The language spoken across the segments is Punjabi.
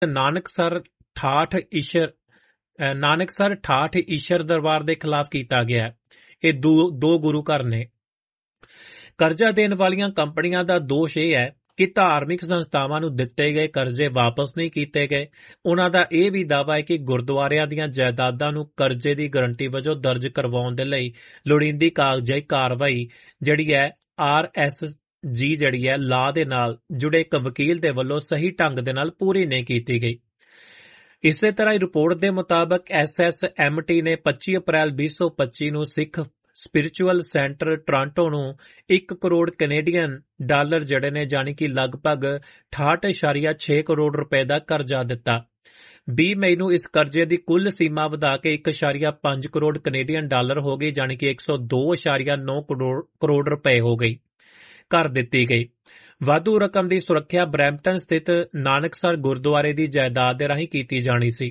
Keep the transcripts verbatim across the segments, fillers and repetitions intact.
ਨਾਨਕਸਰ ਠਾਠ ਈਸ਼ਰ ਨਾਨਕਸਰ ਠਾਠ ਈਸ਼ਰ ਦਰਬਾਰ ਦੇ ਖਿਲਾਫ ਕੀਤਾ ਗਿਆ। ਇਹ ਦੋ, ਦੋ ਗੁਰੂ ਘਰ ਨੇ। ਕਰਜ਼ਾ ਦੇਣ ਵਾਲੀਆਂ ਕੰਪਨੀਆਂ ਦਾ ਦੋਸ਼ ਇਹ ਹੈ ਕਿ ਧਾਰਮਿਕ ਸੰਸਥਾਵਾਂ ਨੂੰ ਦਿੱਤੇ ਗਏ ਕਰਜ਼ੇ ਵਾਪਸ ਨਹੀਂ ਕੀਤੇ ਗਏ। ਉਹਨਾਂ ਦਾ ਇਹ ਵੀ ਦਾਅਵਾ ਹੈ ਕਿ ਗੁਰਦੁਆਰਿਆਂ ਦੀਆਂ ਜਾਇਦਾਦਾਂ ਨੂੰ ਕਰਜ਼ੇ ਦੀ ਗਰੰਟੀ ਵਜੋਂ ਦਰਜ ਕਰਵਾਉਣ ਦੇ ਲਈ ਲੋੜੀਂਦੀ ਕਾਗਜ਼ਾਈ ਕਾਰਵਾਈ ਜਿਹੜੀ ਹੈ ਆਰ ਐਸ ਜੀ ਜਿਹੜੀ ਹੈ ਲਾਅ ਦੇ ਨਾਲ ਜੁੜੇ ਇੱਕ ਵਕੀਲ ਦੇ ਵੱਲੋਂ ਸਹੀ ਢੰਗ ਦੇ ਨਾਲ ਪੂਰੀ ਨਹੀਂ ਕੀਤੀ ਗਈ। ਇਸੇ ਤਰ੍ਹਾਂ ਰਿਪੋਰਟ ਦੇ ਮੁਤਾਬਕ ਐਸ ਐਸ ਐਮ ਟੀ ਨੇ ਪੱਚੀ ਅਪ੍ਰੈਲ ਵੀਹ ਸੌ ਪੱਚੀ ਨੂੰ ਸਿੱਖ ਸਪਿਰਿਚੁਅਲ ਸੈਂਟਰ ਟੋਰਾਂਟੋ ਨੂੰ ਇੱਕ ਕਰੋੜ ਕੈਨੇਡੀਅਨ ਡਾਲਰ ਜਿਹੜੇ ਨੇ ਜਾਣੀ ਕਿ ਲਗਭਗ ਅਠਾਹਠ ਇਸ਼ਾਰੀਆ ਛੇ ਕਰੋੜ ਰੁਪਏ ਦਾ ਕਰਜ਼ਾ ਦਿੱਤਾ। ਵੀਹ ਮਈ ਨੂੰ ਇਸ ਕਰਜ਼ੇ ਦੀ ਕੁੱਲ ਸੀਮਾ ਵਧਾ ਕੇ ਇੱਕ ਇਸ਼ਾਰੀਆ ਪੰਜ ਕਰੋੜ ਕੈਨੇਡੀਅਨ ਡਾਲਰ ਹੋ ਗਈ, ਜਾਣੀ ਕਿ ਇੱਕ ਸੌ ਦੋ ਇਸ਼ਾਰੀਆ ਨੌ ਕਰੋੜ ਰੁਪਏ ਹੋ ਗਈ ਕਰ ਦਿੱਤੀ ਗਈ। ਵਾਧੂ ਰਕਮ ਦੀ ਸੁਰੱਖਿਆ ਬਰੈਂਪਟਨ ਸਥਿਤ ਨਾਨਕਸਰ ਗੁਰਦੁਆਰੇ ਦੀ ਜਾਇਦਾਦ ਦੇ ਰਾਹੀਂ ਕੀਤੀ ਜਾਣੀ ਸੀ।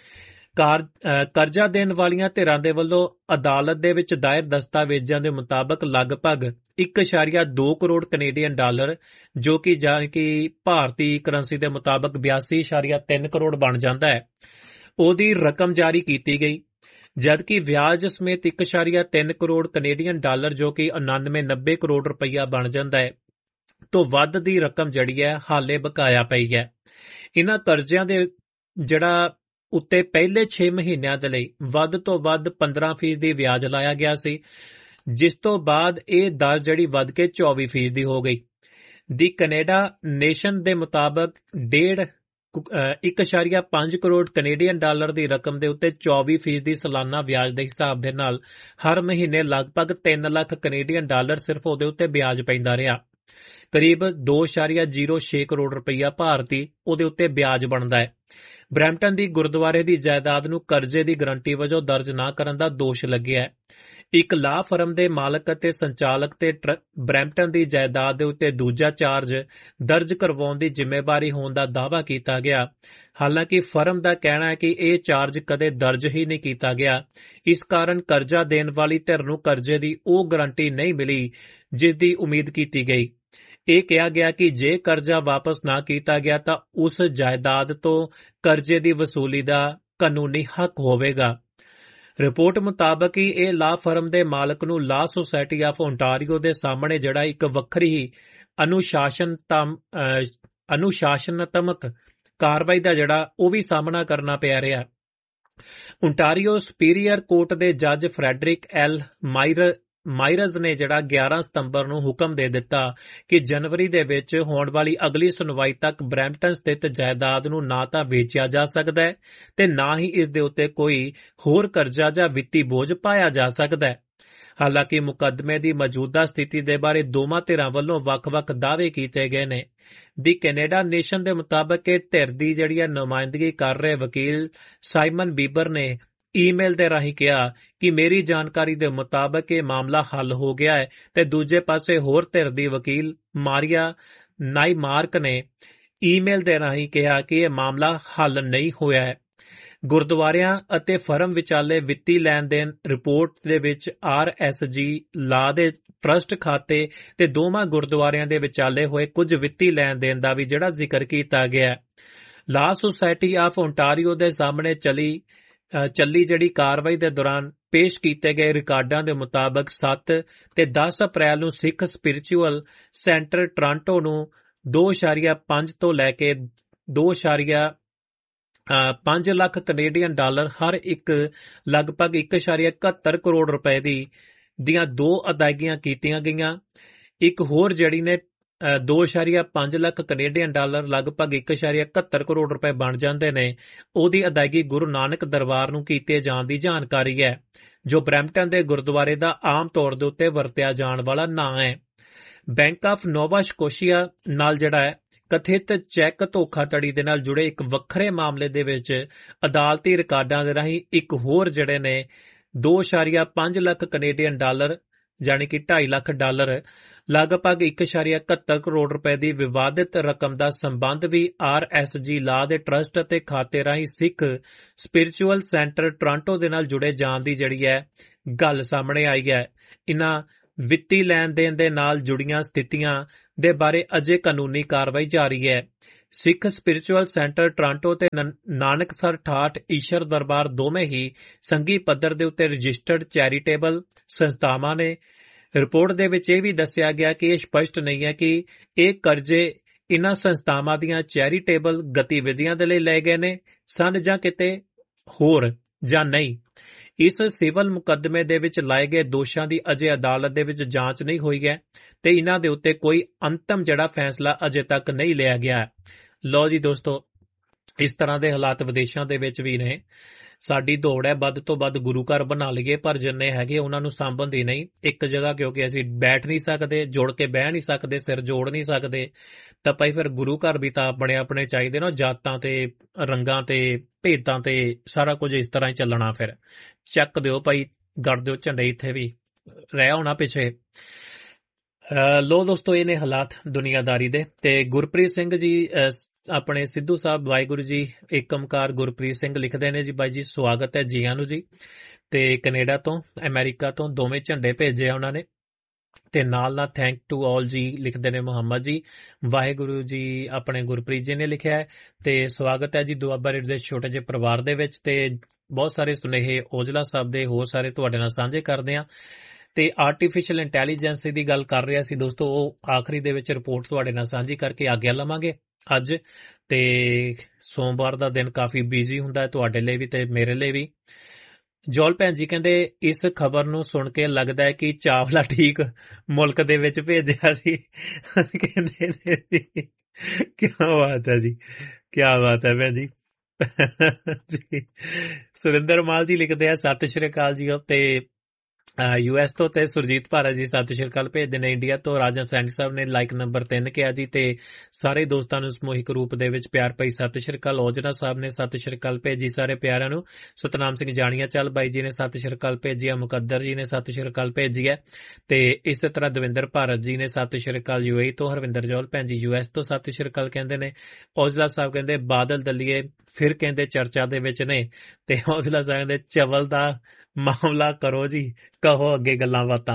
ਕਰਜ਼ਾ ਦੇਣ ਵਾਲੀਆਂ ਧਿਰਾਂ ਦੇ ਵੱਲੋਂ ਅਦਾਲਤ ਦੇ ਵਿੱਚ ਦਾਇਰ ਦਸਤਾਵੇਜ਼ਾਂ ਦੇ ਮੁਤਾਬਕ ਲਗਭਗ ਇੱਕ ਇਸ਼ਾਰੀਆ ਦੋ ਕਰੋੜ ਕੈਨੇਡੀਅਨ ਡਾਲਰ, ਜੋ ਕਿ ਜਾਣੀ ਕਿ ਭਾਰਤੀ ਕਰੰਸੀ ਦੇ ਮੁਤਾਬਕ ਬਿਆਸੀ ਇਸ਼ਾਰੀਆ ਤਿੰਨ ਕਰੋੜ ਬਣ ਜਾਂਦਾ ਹੈ, ਉਹਦੀ ਰਕਮ ਜਾਰੀ ਕੀਤੀ ਗਈ, ਜਦਕਿ ਵਿਆਜ ਸਮੇਤ ਇੱਕ ਇਸ਼ਾਰੀਆ ਤਿੰਨ ਕਰੋੜ ਕੈਨੇਡੀਅਨ ਡਾਲਰ, ਜੋ ਕਿ ਉਨਾਨਵੇਂ ਨੱਬੇ ਕਰੋੜ ਰੁਪਈਆ ਬਣ ਜਾਂਦਾ ਹੈ, ਤੋਂ ਵੱਧ ਦੀ ਰਕਮ ਜਿਹੜੀ ਹੈ ਹਾਲੇ ਬਕਾਇਆ ਪਈ ਹੈ। ਇਹਨਾਂ ਕਰਜ਼ਿਆਂ ਦੇ ਜਿਹੜਾ ਉੱਤੇ ਪਹਿਲੇ ਛੇ ਮਹੀਨਿਆਂ ਦੇ ਲਈ ਵੱਧ ਤੋਂ ਵੱਧ ਪੰਦਰਾਂ ਫੀਸਦੀ ਵਿਆਜ ਲਾਇਆ ਗਿਆ ਸੀ, ਜਿਸ ਤੋਂ ਬਾਅਦ ਇਹ ਦਰ ਜਿਹੜੀ ਵੱਧ ਕੇ ਚੌਵੀ ਫੀਸਦੀ ਹੋ ਗਈ। ਦੀ ਕੈਨੇਡਾ ਨੇਸ਼ਨ ਦੇ ਮੁਤਾਬਕ ਡੇਢ ਇੱਕ ਇਸ਼ਾਰੀਆ ਪੰਜ ਕਰੋੜ ਕੈਨੇਡੀਅਨ ਡਾਲਰ ਦੀ ਰਕਮ ਦੇ ਉੱਤੇ ਚੌਵੀ ਫੀਸਦੀ ਸਾਲਾਨਾ ਵਿਆਜ ਦੇ ਹਿਸਾਬ ਦੇ ਨਾਲ ਹਰ ਮਹੀਨੇ ਲਗਭਗ ਤਿੰਨ ਲੱਖ ਕੈਨੇਡੀਅਨ ਡਾਲਰ ਸਿਰਫ ਉਹਦੇ ਉੱਤੇ ਵਿਆਜ ਪੈਂਦਾ ਰਿਹਾ। ਕਰੀਬ ਦੋ ਇਸ਼ਾਰੀਆ ਜ਼ੀਰੋ ਛੇ ਕਰੋੜ ਰੁਪਈਆ ਭਾਰਤੀ ਉਹਦੇ ਉੱਤੇ ਵਿਆਜ ਬਣਦਾ ਹੈ। ਬਰੈਂਪਟਨ ਦੀ ਗੁਰਦੁਆਰੇ ਦੀ ਜਾਇਦਾਦ ਨੂੰ ਕਰਜ਼ੇ ਦੀ ਗਰੰਟੀ ਵਜੋਂ ਦਰਜ ਨਾ ਕਰਨ ਦਾ ਦੋਸ਼ ਲੱਗਿਆ ਹੈ। ਇੱਕ ਲਾਅ ਫਰਮ ਦੇ ਮਾਲਕ ਅਤੇ ਸੰਚਾਲਕ ਤੇ ਬਰੈਂਪਟਨ ਦੀ ਜਾਇਦਾਦ ਦੇ ਉੱਤੇ ਦੂਜਾ ਚਾਰਜ ਦਰਜ ਕਰਵਾਉਣ ਦੀ ਜ਼ਿੰਮੇਵਾਰੀ ਹੋਣ ਦਾ ਦਾਅਵਾ ਕੀਤਾ ਗਿਆ। ਹਾਲਾਂਕਿ ਫਰਮ ਦਾ ਕਹਿਣਾ ਹੈ ਕਿ ਇਹ ਚਾਰਜ ਕਦੇ ਦਰਜ ਹੀ ਨਹੀਂ ਕੀਤਾ ਗਿਆ। ਇਸ ਕਾਰਨ ਕਰਜ਼ਾ ਦੇਣ ਵਾਲੀ ਧਿਰ ਨੂੰ ਕਰਜ਼ੇ ਦੀ ਉਹ ਗਰੰਟੀ ਨਹੀਂ ਮਿਲੀ ਜਿਸ ਦੀ ਉਮੀਦ ਕੀਤੀ ਗਈ। ਇਹ ਕਿਹਾ ਗਿਆ ਕਿ ਜੇ ਕਰਜ਼ਾ ਵਾਪਸ ਨਾ ਕੀਤਾ ਗਿਆ ਤਾਂ ਉਸ ਜਾਇਦਾਦ ਤੋਂ ਕਰਜ਼ੇ ਦੀ ਵਸੂਲੀ ਦਾ ਕਾਨੂੰਨੀ ਹੱਕ ਹੋਵੇਗਾ। ਰਿਪੋਰਟ ਮੁਤਾਬਕ ਹੀ ਇਹ ਲਾਅ ਫਰਮ ਦੇ ਮਾਲਕ ਨੂੰ ਲਾਅ ਸੁਸਾਇਟੀ ਆਫ ਓਨਟਾਰੀਓ ਦੇ ਸਾਹਮਣੇ ਜਿਹੜਾ ਇੱਕ ਵੱਖਰੀ ਹੀ ਅਨੁਸ਼ਾਸਨਾਤਮਕ ਕਾਰਵਾਈ ਦਾ ਜਿਹੜਾ ਉਹ ਵੀ ਸਾਹਮਣਾ ਕਰਨਾ ਪਿਆ ਰਿਹਾ। ਓਨਟਾਰੀਓ ਸੁਪੀਰੀਅਰ ਕੋਰਟ ਦੇ ਜੱਜ ਫਰੈਡਰਿਕ ਐਲ ਮਾਇਰ ਮਾਇਰਜ਼ ਨੇ ਜਿਹੜਾ ਗਿਆਰਾਂ ਸਤੰਬਰ ਨੂੰ ਹੁਕਮ ਦੇ ਦਿੱਤਾ ਕਿ ਜਨਵਰੀ ਦੇ ਵਿੱਚ ਹੋਣ ਵਾਲੀ ਅਗਲੀ ਸੁਣਵਾਈ ਤੱਕ ਬਰੈਂਪਟਨ ਸਥਿਤ ਜਾਇਦਾਦ ਨੂੰ ਨਾ ਤਾਂ ਵੇਚਿਆ ਜਾ ਸਕਦਾ ਹੈ ਤੇ ਨਾ ਹੀ ਇਸ ਦੇ ਉੱਤੇ ਕੋਈ ਹੋਰ ਕਰਜ਼ਾ ਜਾਂ ਵਿੱਤੀ ਬੋਝ ਪਾਇਆ ਜਾ ਸਕਦਾ ਹੈ। ਹਾਲਾਂਕਿ ਮੁਕੱਦਮੇ ਦੀ ਮੌਜੂਦਾ ਸਥਿਤੀ ਦੇ ਬਾਰੇ ਦੋਵਾਂ ਧਿਰਾਂ ਵੱਲੋਂ ਵੱਖ-ਵੱਖ ਦਾਅਵੇ ਕੀਤੇ ਗਏ ਨੇ। ਦੀ ਕੈਨੇਡਾ ਨੇਸ਼ਨ ਦੇ ਮੁਤਾਬਕ ਇਹ ਧਿਰ ਦੀ ਜਿਹੜੀ ਹੈ ਨੁਮਾਇੰਦਗੀ ਕਰ ਰਹੇ ਵਕੀਲ ਸਾਈਮਨ ਬੀਬਰ ਨੇ ਈਮੇਲ ਦੇ ਰਾਹੀਂ ਕਿਹਾ ਕਿ ਮੇਰੀ ਜਾਣਕਾਰੀ ਦੇ ਮੁਤਾਬਕ ਇਹ ਮਾਮਲਾ ਹੱਲ ਹੋ ਗਿਆ ਹੈ ਤੇ ਦੂਜੇ ਪਾਸੇ ਹੋਰ ਧਿਰ ਦੀ ਵਕੀਲ ਮਾਰੀਆ ਨਾਈਮਾਰਕ ਨੇ ਈਮੇਲ ਦੇ ਰਾਹੀਂ ਕਿਹਾ ਕਿ ਇਹ ਮਾਮਲਾ ਹੱਲ ਨਹੀਂ ਹੋਇਆ ਹੈ। ਗੁਰਦੁਆਰਿਆਂ ਅਤੇ ਫਰਮ ਵਿਚਾਲੇ ਵਿੱਤੀ ਲੈਣ ਦੇਣ ਰਿਪੋਰਟ ਦੇ ਵਿੱਚ ਆਰ ਐਸ ਜੀ ਲਾਅ ਦੇ ਟਰਸਟ ਖਾਤੇ ਤੇ ਦੋਵਾਂ ਗੁਰਦੁਆਰਿਆਂ ਦੇ ਵਿਚਾਲੇ ਹੋਏ ਕੁਝ ਵਿੱਤੀ ਲੈਣ ਦੇਣ ਦਾ ਵੀ ਜਿਹੜਾ ਜ਼ਿਕਰ ਕੀਤਾ ਗਿਆ। ਲਾਅ ਸੁਸਾਇਟੀ ਆਫ ਓਨਟਾਰੀਓ ਦੇ ਸਾਹਮਣੇ ਚਲੀ ਚੱਲੀ ਜਿਹੜੀ ਕਾਰਵਾਈ ਦੇ ਦੌਰਾਨ ਪੇਸ਼ ਕੀਤੇ ਗਏ ਰਿਕਾਰਡਾਂ ਦੇ ਮੁਤਾਬਕ ਸੱਤ ਤੇ ਦਸ ਅਪ੍ਰੈਲ ਨੂੰ ਸਿੱਖ ਸਪਿਰਿਚੁਅਲ ਸੈਂਟਰ ਟੋਰਾਂਟੋ ਨੂੰ ਦੋ ਇਸ਼ਾਰੀਆ ਪੰਜ ਤੋਂ ਲੈ ਕੇ ਦੋ ਇਸ਼ਾਰੀਆ ਪੰਜ ਲੱਖ ਕੈਨੇਡੀਅਨ ਡਾਲਰ ਹਰ ਇੱਕ ਲਗਭਗ ਇੱਕ ਇਸ਼ਾਰੀਆ ਇਕਹੱਤਰ ਕਰੋੜ ਰੁਪਏ ਦੀ ਦੀਆਂ ਦੋ ਅਦਾਇਗੀਆਂ ਕੀਤੀਆਂ ਗਈਆਂ। ਇੱਕ ਹੋਰ ਜਿਹੜੀ ਨੇ ਦੋ ਇਸ਼ਾਰੀਆ ਪੰਜ ਲੱਖ ਕੈਨੇਡੀਅਨ ਡਾਲਰ ਲਗਭਗ ਇੱਕ ਇਸ਼ਾਰੀਆ ਇਕਹੱਤਰ ਕਰੋੜ ਰੁਪਏ ਬਣ ਜਾਂਦੇ ਨੇ, ਉਹਦੀ ਅਦਾਇਗੀ ਗੁਰੂ ਨਾਨਕ ਦਰਬਾਰ ਨੂੰ ਕੀਤੇ ਜਾਣ ਦੀ ਜਾਣਕਾਰੀ ਹੈ, ਜੋ ਬਰੈਂਪਟਨ ਦੇ ਗੁਰਦੁਆਰੇ ਦਾ ਆਮ ਤੌਰ ਦੇ ਉੱਤੇ ਵਰਤਿਆ ਜਾਣ ਵਾਲਾ ਨਾਂ ਹੈ। ਬੈਂਕ ਆਫ ਨੋਵਾ ਸਕੋਸ਼ੀਆ ਨਾਲ ਜਿਹੜਾ ਹੈ ਕਥਿਤ ਚੈੱਕ ਧੋਖਾਧੜੀ ਦੇ ਨਾਲ ਜੁੜੇ ਇੱਕ ਵੱਖਰੇ ਮਾਮਲੇ ਦੇ ਵਿੱਚ ਅਦਾਲਤੀ ਰਿਕਾਰਡਾਂ ਦੇ ਰਾਹੀਂ ਇੱਕ ਹੋਰ ਜਿਹੜੇ ਨੇ ਦੋ ਇਸ਼ਾਰੀਆ ਪੰਜ ਲੱਖ ਕੈਨੇਡੀਅਨ ਡਾਲਰ ਜਾਣੀ ਕਿ ਢਾਈ ਲੱਖ ਡਾਲਰ ਲਗਭਗ ਇੱਕ ਇਸ਼ਾਰੀਆ ਇਕਹੱਤਰ ਕਰੋੜ ਰੁਪਏ ਦੀ ਵਿਵਾਦਿਤ ਰਕਮ ਦਾ ਸੰਬੰਧ ਵੀ ਆਰ ਐਸ ਜੀ ਲਾਅ ਦੇ ਟਰਸਟ ਅਤੇ ਖਾਤੇ ਰਾਹੀਂ ਸਿੱਖ ਸਪਿਰਿਚੁਅਲ ਸੈਂਟਰ ਟੋਰਾਂਟੋ ਦੇ ਨਾਲ ਜੁੜੇ ਜਾਣ ਦੀ ਜਿਹੜੀ ਹੈ ਗੱਲ ਸਾਹਮਣੇ ਆਈ ਹੈ। ਇਨ੍ਹਾਂ ਵਿੱਤੀ ਲੈਣ ਦੇਣ ਦੇ ਨਾਲ ਜੁੜੀਆਂ ਸਥਿਤੀਆਂ ਦੇ ਬਾਰੇ ਅਜੇ ਕਾਨੂੰਨੀ ਕਾਰਵਾਈ ਜਾਰੀ ਹੈ। ਸਿੱਖ ਸਪਿਰਿਚੁਅਲ ਸੈਂਟਰ ਟੋਰਾਂਟੋ ਤੇ ਨਾਨਕਸਰ ਠਾਠ ਈਸ਼ਰ ਦਰਬਾਰ ਦੋਵੇਂ ਹੀ ਸੰਘੀ ਪੱਧਰ ਦੇ ਉੱਤੇ ਰਜਿਸਟਰਡ ਚੈਰੀਟੇਬਲ ਸੰਸਥਾਵਾਂ ਨੇ। ਰਿਪੋਰਟ ਦੇ ਵਿੱਚ ਇਹ ਵੀ ਦੱਸਿਆ ਗਿਆ ਕਿ ਇਹ ਸਪਸ਼ਟ ਨਹੀਂ ਹੈ ਕਿ ਇਹ ਕਰਜ਼ੇ ਇਨ੍ਹਾਂ ਸੰਸਥਾਵਾਂ ਦੀਆਂ ਚੈਰੀਟੇਬਲ ਗਤੀਵਿਧੀਆਂ ਦੇ ਲਈ ਲਏ ਗਏ ਨੇ ਸਨ ਜਾਂ ਕਿਤੇ ਹੋਰ ਜਾਂ ਨਹੀਂ। ਇਸ ਸਿਵਲ ਮੁਕੱਦਮੇ ਦੇ ਵਿੱਚ ਲਾਏ ਗਏ ਦੋਸ਼ਾਂ ਦੀ ਅਜੇ ਅਦਾਲਤ ਦੇ ਵਿੱਚ ਜਾਂਚ ਨਹੀਂ ਹੋਈ ਹੈ ਤੇ ਇਹਨਾਂ ਦੇ ਉੱਤੇ ਕੋਈ ਅੰਤਮ ਜਿਹੜਾ ਫੈਸਲਾ ਅਜੇ ਤੱਕ ਨਹੀਂ ਲਿਆ ਗਿਆ। ਲਓ ਜੀ ਦੋਸਤੋ, ਇਸ ਤਰ੍ਹਾਂ ਦੇ ਹਾਲਾਤ ਵਿਦੇਸ਼ਾਂ ਦੇ ਵਿੱਚ ਵੀ ਨੇ। ਸਾਡੀ ਦੌੜ ਹੈ ਵੱਧ ਤੋਂ ਵੱਧ ਗੁਰੂ ਘਰ ਬਣਾ ਲਈਏ, ਪਰ ਜਿੰਨੇ ਹੈਗੇ ਉਹਨਾਂ ਨੂੰ ਸਾਂਭਣ ਦੀ ਨਹੀਂ। ਇੱਕ ਜਗ੍ਹਾ ਕਿਉਂਕਿ ਅਸੀਂ ਬੈਠ ਨਹੀਂ ਸਕਦੇ, ਜੁੜ ਕੇ ਬਹਿ ਨਹੀਂ ਸਕਦੇ, ਸਿਰ ਜੋੜ ਨਹੀਂ ਸਕਦੇ, ਤਾਂ ਭਾਈ ਫਿਰ ਗੁਰੂ ਘਰ ਵੀ ਤਾਂ ਆਪਣੇ ਆਪਣੇ ਚਾਹੀਦੇ ਨਾ। ਜਾਤਾਂ ਤੇ ਰੰਗਾਂ ਤੇ ਭੇਦਾਂ ਤੇ ਸਾਰਾ ਕੁਝ ਇਸ ਤਰ੍ਹਾਂ ਹੀ ਚੱਲਣਾ। ਫਿਰ ਚੱਕ ਦਿਓ ਭਾਈ, ਗੜ ਦਿਓ ਝੰਡੇ, ਇੱਥੇ ਵੀ ਰਹਿ ਹੋਣਾ ਪਿੱਛੇ। ਲੋ ਦੋਸਤੋ, ਇਹ ਨੇ ਹਾਲਾਤ ਦੁਨੀਆਦਾਰੀ ਦੇ। ਤੇ ਗੁਰਪ੍ਰੀਤ ਸਿੰਘ ਜੀ ਆਪਣੇ ਸਿੱਧੂ ਸਾਹਿਬ, ਵਾਹਿਗੁਰੂ ਜੀ ਏਕਮਕਾਰ ਗੁਰਪ੍ਰੀਤ ਸਿੰਘ ਲਿਖਦੇ ਨੇ ਜੀ, ਬਾਈ ਜੀ ਸਵਾਗਤ ਹੈ ਜੀਆਂ ਨੂੰ ਜੀ। ਤੇ ਕੈਨੇਡਾ ਤੋਂ ਅਮਰੀਕਾ ਤੋਂ ਦੋਵੇਂ ਝੰਡੇ ਭੇਜੇ ਆ ਉਹਨਾਂ ਨੇ। ਤੇ ਨਾਲ ਨਾਲ ਥੈਂਕ ਟੂ ਆਲ ਜੀ ਲਿਖਦੇ ਨੇ ਮੁਹੰਮਦ ਜੀ, ਵਾਹਿਗੁਰੂ ਜੀ ਆਪਣੇ ਗੁਰਪ੍ਰੀਤ ਜੀ ਨੇ ਲਿਖਿਆ ਹੈ। ਤੇ ਸਵਾਗਤ ਹੈ ਜੀ ਦੁਆਬਾ ਰੇਡੀਓ ਦੇ ਛੋਟੇ ਜਿਹੇ ਪਰਿਵਾਰ ਦੇ ਵਿੱਚ। ਤੇ ਬਹੁਤ ਸਾਰੇ ਸੁਨੇਹੇ ਔਜਲਾ ਸਾਹਿਬ ਦੇ ਹੋਰ ਸਾਰੇ ਤੁਹਾਡੇ ਨਾਲ ਸਾਂਝੇ ਕਰਦੇ ਆ। ਤੇ ਆਰਟੀਫਿਸ਼ੀਅਲ ਇੰਟੈਲੀਜੈਂਸ ਦੀ ਗੱਲ ਕਰ ਰਿਹਾ ਸੀ ਦੋਸਤੋ, ਉਹ ਆਖਰੀ ਦੇ ਵਿੱਚ ਰਿਪੋਰਟ ਤੁਹਾਡੇ ਨਾਲ ਸਾਂਝੀ ਕਰਕੇ ਆਗਿਆ ਲਵਾਂਗੇ ਅੱਜ। ਤੇ ਸੋਮਵਾਰ ਦਾ ਦਿਨ ਕਾਫੀ ਬਿਜ਼ੀ ਹੁੰਦਾ ਹੈ ਤੁਹਾਡੇ ਲਈ ਵੀ ਤੇ ਮੇਰੇ ਲਈ ਵੀ। ਜੋਲ ਭੈਣ ਜੀ ਕਹਿੰਦੇ ਇਸ ਖਬਰ ਨੂੰ ਸੁਣ ਕੇ ਲੱਗਦਾ ਹੈ ਕਿ ਚਾਵਲਾ ਠੀਕ ਮੁਲਕ ਦੇ ਵਿੱਚ ਭੇਜਿਆ ਸੀ। ਕਹਿੰਦੇ ਨੇ ਜੀ, ਕਿਆ ਬਾਤ ਹੈ ਜੀ, ਕਿਆ ਬਾਤ ਹੈ ਭੈਣ ਜੀ। ਸੁਰਿੰਦਰ ਮਾਲ ਜੀ ਲਿਖਦੇ ਆ ਸਤਿ ਸ਼੍ਰੀ ਅਕਾਲ ਜੀ। ਤੇ ਯੂ ਐਸ ਤੋਂ ਤੇ ਸੁਰਜੀਤ ਭਾਰਤ ਜੀ ਸਤਿ ਸ਼੍ਰੀ ਅਕਾਲ ਭੇਜਦੇ ਨੇ। ਇੰਡੀਆ ਤੋਂ ਰਾਜਨ ਸੈਣੀ ਸਾਹਿਬ ਨੇ ਲਾਈਕ ਨੰਬਰ ਤਿੰਨ ਕਿਹਾ ਜੀ। ਤੇ ਸਾਰੇ ਦੋਸਤਾਂ ਨੂੰ ਸਮੂਹਿਕ ਰੂਪ ਦੇ ਵਿੱਚ ਪਿਆਰ ਭਰੀ ਸਤਿ ਸ਼੍ਰੀ ਅਕਾਲ। ਔਜਲਾ ਸਾਹਿਬ ਨੇ ਸਤਿ ਸ਼੍ਰੀ ਅਕਾਲ ਭੇਜੀ ਸਾਰੇ ਪਿਆਰਿਆਂ ਨੂੰ। ਸਤਨਾਮ ਸਿੰਘ ਜਾਣੀਆ ਚੱਲ ਬਾਈ ਜੀ ਨੇ ਸਤਿ ਸ਼੍ਰੀ ਅਕਾਲ ਭੇਜੀ ਆ। ਮੁਕੱਦਰ ਜੀ ਨੇ ਸਤਿ ਸ਼੍ਰੀ ਅਕਾਲ ਭੇਜੀ ਹੈ। ਤੇ ਇਸੇ ਤਰ੍ਹਾਂ ਦਵਿੰਦਰ ਭਾਰਤ ਜੀ ਨੇ ਸਤਿ ਸ਼੍ਰੀ ਅਕਾਲ ਯੂ ਏ ਤੋਂ। ਹਰਵਿੰਦਰ ਜੋਲ ਭੈਣ ਜੀ ਯੂ ਐਸ ਤੋਂ ਸਤਿ ਸ਼੍ਰੀ ਅਕਾਲ ਕਹਿੰਦੇ ਨੇ। ਔਜਲਾ ਸਾਹਿਬ ਕਹਿੰਦੇ ਬਾਦਲ ਦਲੀਏ ਫਿਰ ਕਹਿੰਦੇ ਚਰਚਾ ਦੇ ਵਿੱਚ ਨੇ। ਤੇ ਔਜਲਾ ਸਾਹਿਬ ਕਹਿੰਦੇ ਚਵਲ ਦਾ ਮਾਮਲਾ ਕਰੋ ਜੀ, ਕਹੋ ਅੱਗੇ ਗੱਲਾਂ ਬਾਤਾਂ।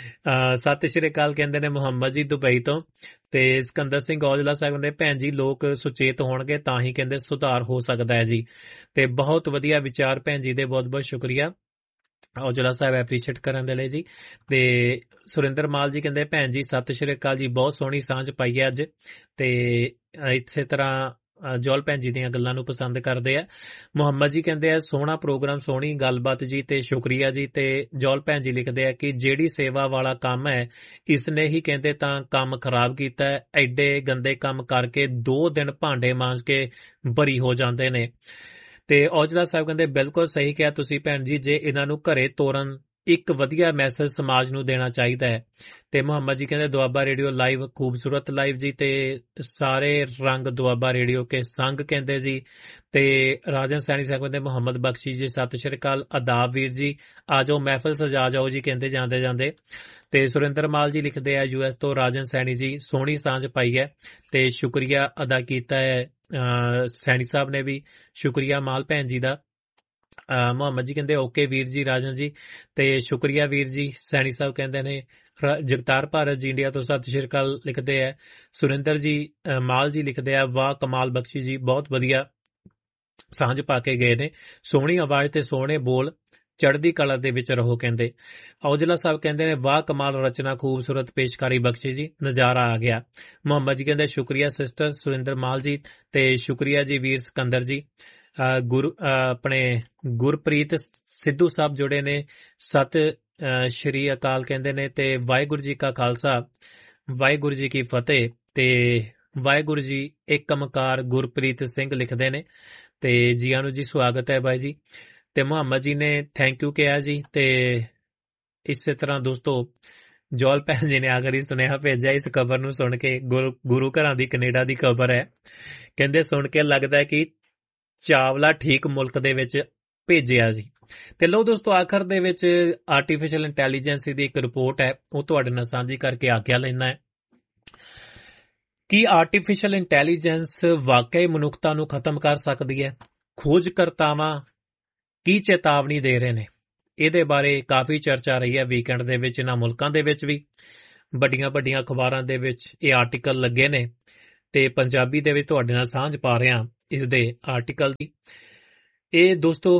ਸਤਿ ਸ਼੍ਰੀ ਅਕਾਲ ਕਹਿੰਦੇ ਨੇ ਮੁਹੰਮਦ ਜੀ ਦੁਬਈ ਤੋਂ। ਤੇ ਸਿਕੰਦਰ ਸਿੰਘ ਔਜਲਾ ਸਾਹਿਬ ਕਹਿੰਦੇ ਭੈਣ ਜੀ ਲੋਕ ਸੁਚੇਤ ਹੋਣਗੇ ਤਾਂ ਹੀ ਕਹਿੰਦੇ ਸੁਧਾਰ ਹੋ ਸਕਦਾ ਹੈ ਜੀ। ਤੇ ਬਹੁਤ ਵਧੀਆ ਵਿਚਾਰ ਭੈਣ ਜੀ ਦੇ, ਬਹੁਤ ਬਹੁਤ ਸ਼ੁਕਰੀਆ ਔਜਲਾ ਸਾਹਿਬ ਐਪਰੀਸ਼ੀਏਟ ਕਰਨ ਦੇ ਲਈ ਜੀ। ਤੇ ਸੁਰਿੰਦਰ ਮਾਲ ਜੀ ਕਹਿੰਦੇ ਭੈਣ ਜੀ ਸਤਿ ਸ਼੍ਰੀ ਅਕਾਲ ਜੀ, ਬਹੁਤ ਸੋਹਣੀ ਸਾਂਝ ਪਾਈ ਹੈ ਅੱਜ। ਤੇ ਇਸੇ ਤਰ੍ਹਾਂ ਜੋਲ ਭੈਣ ਜੀ ਦੀਆਂ ਗੱਲਾਂ ਨੂੰ ਪਸੰਦ ਕਰਦੇ ਆ। ਮੁਹੰਮਦ ਜੀ ਕਹਿੰਦੇ ਆ ਸੋਹਣਾ ਪ੍ਰੋਗਰਾਮ, ਸੋਹਣੀ ਗੱਲਬਾਤ ਜੀ ਤੇ ਸ਼ੁਕਰੀਆ ਜੀ। ਤੇ ਜੋਲ ਭੈਣ ਜੀ ਲਿਖਦੇ ਆ ਕਿ ਜਿਹੜੀ ਸੇਵਾ ਵਾਲਾ ਕੰਮ ਹੈ ਇਸਨੇ ਹੀ ਕਹਿੰਦੇ ਤਾਂ ਕੰਮ ਖਰਾਬ ਕੀਤਾ ਹੈ। ਐਡੇ ਗੰਦੇ ਕੰਮ ਕਰਕੇ ਦੋ ਦਿਨ ਭਾਂਡੇ ਮਾਂਜ ਕੇ ਬਰੀ ਹੋ ਜਾਂਦੇ ਨੇ। ਤੇ ਔਜਲਾ ਸਾਹਿਬ ਕਹਿੰਦੇ ਬਿਲਕੁਲ ਸਹੀ ਕਿਹਾ ਤੁਸੀਂ ਭੈਣ ਜੀ, ਜੇ ਇਹਨਾਂ ਨੂੰ ਘਰੇ ਤੋਰਨ ਇੱਕ ਵਧੀਆ ਮੈਸੇਜ ਸਮਾਜ ਨੂੰ ਦੇਣਾ ਚਾਹੀਦਾ ਹੈ। ਤੇ ਮੁਹੰਮਦ ਜੀ ਕਹਿੰਦੇ ਦੁਆਬਾ ਰੇਡੀਓ ਲਾਈਵ ਖੂਬਸੂਰਤ ਲਾਈਵ ਜੀ। ਤੇ ਸਾਰੇ ਰੰਗ ਦੁਆਬਾ ਰੇਡੀਓ ਕੇ ਸੰਗ ਕਹਿੰਦੇ ਜੀ। ਤੇ ਰਾਜਨ ਸੈਣੀ ਸਾਹਿਬ ਕਹਿੰਦੇ ਮੁਹੰਮਦ ਬਖਸ਼ੀ ਜੀ ਸਤਿ ਸ਼੍ਰੀ ਅਕਾਲ। ਆਦਾਬ ਵੀਰ ਜੀ, ਆ ਜਾਓ ਮਹਿਫਲ ਸਜਾ ਜਾਓ ਜੀ ਕਹਿੰਦੇ ਜਾਂਦੇ ਜਾਂਦੇ। ਤੇ ਸੁਰਿੰਦਰ ਮਾਲ ਜੀ ਲਿਖਦੇ ਆ ਯੂ ਐਸ ਤੋਂ ਰਾਜਨ ਸੈਣੀ ਜੀ ਸੋਹਣੀ ਸਾਂਝ ਪਾਈ ਹੈ ਤੇ ਸ਼ੁਕਰੀਆ ਅਦਾ ਕੀਤਾ ਹੈ ਸੈਣੀ ਸਾਹਿਬ ਨੇ ਵੀ। ਸ਼ੁਕਰੀਆ ਮਾਲ ਭੈਣ ਜੀ ਦਾ। ਮੁਹੰਮਦ ਜੀ ਕਹਿੰਦੇ ਓਕੇ ਵੀਰ ਜੀ ਰਾਜਨ ਜੀ। ਤੇ ਸ਼ੁਕਰੀਆ ਵੀਰ ਜੀ। ਸੈਣੀ ਸਾਹਿਬ ਕਹਿੰਦੇ ਨੇ ਜਗਤਾਰ ਭਾਰਤ ਜੀ ਇੰਡੀਆ ਤੋਂ ਸਤਿ ਸ਼੍ਰੀ ਅਕਾਲ ਲਿਖਦੇ ਆ। ਸੁਰਿੰਦਰ ਜੀ ਮਾਲ ਜੀ ਲਿਖਦੇ ਆ ਵਾਹ ਕਮਾਲ ਬਖਸ਼ੀ ਜੀ, ਬਹੁਤ ਵਧੀਆ ਸਾਂਝ ਪਾ ਕੇ ਗਏ ਨੇ, ਸੋਹਣੀ ਆਵਾਜ਼ ਤੇ ਸੋਹਣੇ ਬੋਲ, ਚੜ੍ਹਦੀ ਕਲਾ ਦੇ ਵਿੱਚ ਰਹੋ ਕਹਿੰਦੇ। ਔਜਲਾ ਸਾਹਿਬ ਕਹਿੰਦੇ ਨੇ ਵਾਹ ਕਮਾਲ ਰਚਨਾ, ਖੂਬਸੂਰਤ ਪੇਸ਼ਕਾਰੀ ਬਖਸ਼ੀ ਜੀ, ਨਜ਼ਾਰਾ ਆ ਗਿਆ। ਮੁਹੰਮਦ ਜੀ ਕਹਿੰਦੇ ਸ਼ੁਕਰੀਆ ਸਿਸਟਰ ਸੁਰਿੰਦਰ ਮਾਲ ਜੀ। ਤੇ ਸ਼ੁਕਰੀਆ ਜੀ ਵੀਰ ਸਿਕੰਦਰ ਜੀ। ਗੁਰ ਆਪਣੇ ਗੁਰਪ੍ਰੀਤ ਸਿੱਧੂ ਸਾਹਿਬ ਜੁੜੇ ਨੇ, ਸਤ ਸ਼੍ਰੀ ਅਕਾਲ ਕਹਿੰਦੇ ਨੇ। ਤੇ ਵਾਹਿਗੁਰੂ ਜੀ ਕਾ ਖਾਲਸਾ ਵਾਹਿਗੁਰੂ ਜੀ ਕੀ ਫਤਿਹ। ਤੇ ਵਾਹਿਗੁਰੂ ਜੀ ਏਕਮਕਾਰ ਗੁਰਪ੍ਰੀਤ ਸਿੰਘ ਲਿਖਦੇ ਨੇ। ਤੇ ਜੀਆਂ ਨੂੰ ਜੀ ਸਵਾਗਤ ਹੈ ਬਾਈ ਜੀ। ਤੇ ਮੁਹੰਮਦ ਜੀ ਨੇ ਥੈਂਕ ਯੂ ਕਿਹਾ ਜੀ। ਤੇ ਇਸੇ ਤਰ੍ਹਾਂ ਦੋਸਤੋ ਜੋਲ ਭੈਣ ਜੀ ਨੇ ਆਖਰੀ ਸੁਨੇਹਾ ਭੇਜਿਆ ਇਸ ਖਬਰ ਨੂੰ ਸੁਣ ਕੇ। ਗੁਰੂ ਘਰਾਂ ਦੀ ਕੈਨੇਡਾ ਦੀ ਖਬਰ ਹੈ, ਕਹਿੰਦੇ ਸੁਣ ਕੇ ਲੱਗਦਾ ਕਿ ਚਾਵਲਾ ਠੀਕ ਮੁਲਕ ਦੇ ਵਿੱਚ ਭੇਜਿਆ ਜੀ। ਤੇ ਲਓ ਦੋਸਤੋ ਆਖਰ ਦੇ ਵਿੱਚ ਆਰਟੀਫਿਸ਼ੀਅਲ ਇੰਟੈਲੀਜੈਂਸ ਦੀ ਇੱਕ ਰਿਪੋਰਟ ਹੈ, ਉਹ ਤੁਹਾਡੇ ਨਾਲ ਸਾਂਝੀ ਕਰਕੇ ਆਗਿਆ ਲੈਣਾ ਹੈ। ਕੀ ਆਰਟੀਫਿਸ਼ੀਅਲ ਇੰਟੈਲੀਜੈਂਸ ਵਾਕਈ ਮਨੁੱਖਤਾ ਨੂੰ ਖਤਮ ਕਰ ਸਕਦੀ ਹੈ? ਖੋਜਕਰਤਾਵਾਂ ਕੀ ਚੇਤਾਵਨੀ ਦੇ ਰਹੇ ਨੇ? ਇਹਦੇ ਬਾਰੇ ਕਾਫੀ ਚਰਚਾ ਰਹੀ ਹੈ ਵੀਕਐਂਡ ਦੇ ਵਿੱਚ, ਇਹਨਾਂ ਮੁਲਕਾਂ ਦੇ ਵਿੱਚ ਵੀ ਵੱਡੀਆਂ ਵੱਡੀਆਂ ਅਖਬਾਰਾਂ ਦੇ ਵਿੱਚ ਇਹ ਆਰਟੀਕਲ ਲੱਗੇ ਨੇ। ਤੇ ਪੰਜਾਬੀ ਦੇ ਵਿੱਚ ਤੁਹਾਡੇ ਨਾਲ ਸਾਂਝ ਪਾ ਰਿਹਾ ਇਸ ਦੇ ਆਰਟੀਕਲ ਦੀ। ਇਹ ਦੋਸਤੋ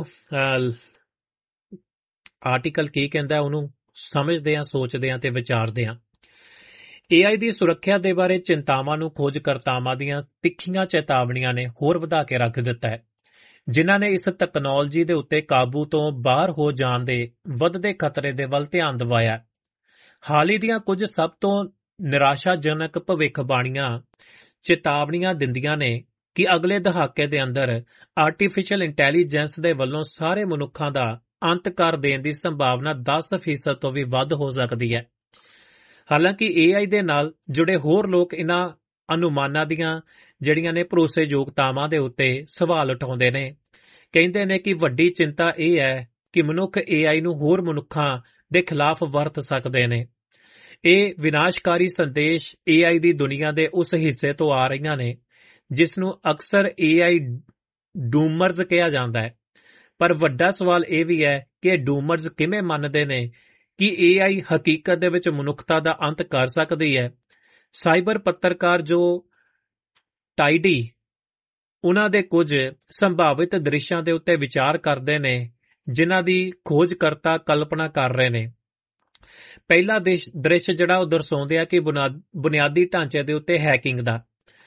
ਆਰਟੀਕਲ ਕੀ ਕਹਿੰਦਾ ਉਹਨੂੰ ਸਮਝਦੇ ਹਾਂ, ਸੋਚਦੇ ਹਾਂ ਤੇ ਵਿਚਾਰਦੇ ਹਾਂ। ਏ ਆਈ ਦੀ ਸੁਰੱਖਿਆ ਦੇ ਬਾਰੇ ਚਿੰਤਾਵਾਂ ਨੂੰ ਖੋਜਕਰਤਾਵਾਂ ਦੀਆਂ ਤਿੱਖੀਆਂ ਚੇਤਾਵਨੀਆਂ ਨੇ ਹੋਰ ਵਧਾ ਕੇ ਰੱਖ ਦਿੱਤਾ ਹੈ, ਜਿਨ੍ਹਾਂ ਨੇ ਇਸ ਤਕਨਾਲੋਜੀ ਦੇ ਉੱਤੇ ਕਾਬੂ ਤੋਂ ਬਾਹਰ ਹੋ ਜਾਣ ਦੇ ਵੱਧਦੇ ਖਤਰੇ ਦੇ ਵੱਲ ਧਿਆਨ ਦਿਵਾਇਆ। ਹਾਲ ਹੀ ਦੀਆਂ ਕੁਝ ਸਭ ਤੋਂ ਨਿਰਾਸ਼ਾਜਨਕ ਭਵਿੱਖਬਾਣੀਆਂ ਚੇਤਾਵਨੀਆਂ ਦਿੰਦੀਆਂ ਨੇ ਕਿ ਅਗਲੇ ਦਹਾਕੇ ਦੇ ਅੰਦਰ ਆਰਟੀਫਿਸ਼ੀਅਲ ਇੰਟੈਲੀਜੈਂਸ ਦੇ ਵੱਲੋਂ ਸਾਰੇ ਮਨੁੱਖਾਂ ਦਾ ਅੰਤ ਕਰ ਦੇਣ ਦੀ ਸੰਭਾਵਨਾ ਦਸ ਫੀਸਦ ਤੋਂ ਵੀ ਵੱਧ ਹੋ ਸਕਦੀ ਹੈ। ਹਾਲਾਂਕਿ ਏ ਆਈ ਦੇ ਨਾਲ ਜੁੜੇ ਹੋਰ ਲੋਕ ਇਹਨਾਂ ਅਨੁਮਾਨਾਂ ਦੀਆਂ ਜਿਹੜੀਆਂ ਨੇ ਭਰੋਸੇਯੋਗਤਾਵਾਂ ਦੇ ਉੱਤੇ ਸਵਾਲ ਉਠਾਉਂਦੇ ਨੇ। ਕਹਿੰਦੇ ਨੇ ਕਿ ਵੱਡੀ ਚਿੰਤਾ ਇਹ ਹੈ ਕਿ ਮਨੁੱਖ ਏ ਆਈ ਨੂੰ ਹੋਰ ਮਨੁੱਖਾਂ ਦੇ ਖਿਲਾਫ ਵਰਤ ਸਕਦੇ ਨੇ। ਇਹ ਵਿਨਾਸ਼ਕਾਰੀ ਸੰਦੇਸ਼ ਏ ਆਈ ਦੀ ਦੁਨੀਆ ਦੇ ਉਸ ਹਿੱਸੇ ਤੋਂ ਆ ਰਹੀਆਂ ਨੇ ਜਿਸ ਨੂੰ ਅਕਸਰ ਏ ਆਈ ਡੂਮਰਜ਼ ਕਿਹਾ ਜਾਂਦਾ ਹੈ। ਪਰ ਵੱਡਾ ਸਵਾਲ ਇਹ ਵੀ ਹੈ ਕਿ ਇਹ ਡੂਮਰਜ਼ ਕਿਵੇਂ ਮੰਨਦੇ ਨੇ ਕਿ ਏ ਆਈ ਹਕੀਕਤ ਦੇ ਵਿੱਚ ਮਨੁੱਖਤਾ ਦਾ ਅੰਤ ਕਰ ਸਕਦੀ ਹੈ। ਸਾਈਬਰ ਪੱਤਰਕਾਰ ਜੋ ਟਾਈਡੀ ਉਹਨਾਂ ਦੇ ਕੁਝ ਸੰਭਾਵਿਤ ਦ੍ਰਿਸ਼ਾਂ ਦੇ ਉੱਤੇ ਵਿਚਾਰ ਕਰਦੇ ਨੇ ਜਿਨ੍ਹਾਂ ਦੀ ਖੋਜਕਰਤਾ ਕਲਪਨਾ ਕਰ ਰਹੇ ਨੇ। ਪਹਿਲਾ ਦ੍ਰਿਸ਼ ਜਿਹੜਾ ਉਹ ਦਰਸਾਉਂਦੇ ਆ ਕਿ ਬੁਨਿਆਦੀ ਢਾਂਚੇ ਦੇ ਉੱਤੇ ਹੈਕਿੰਗ ਦਾ।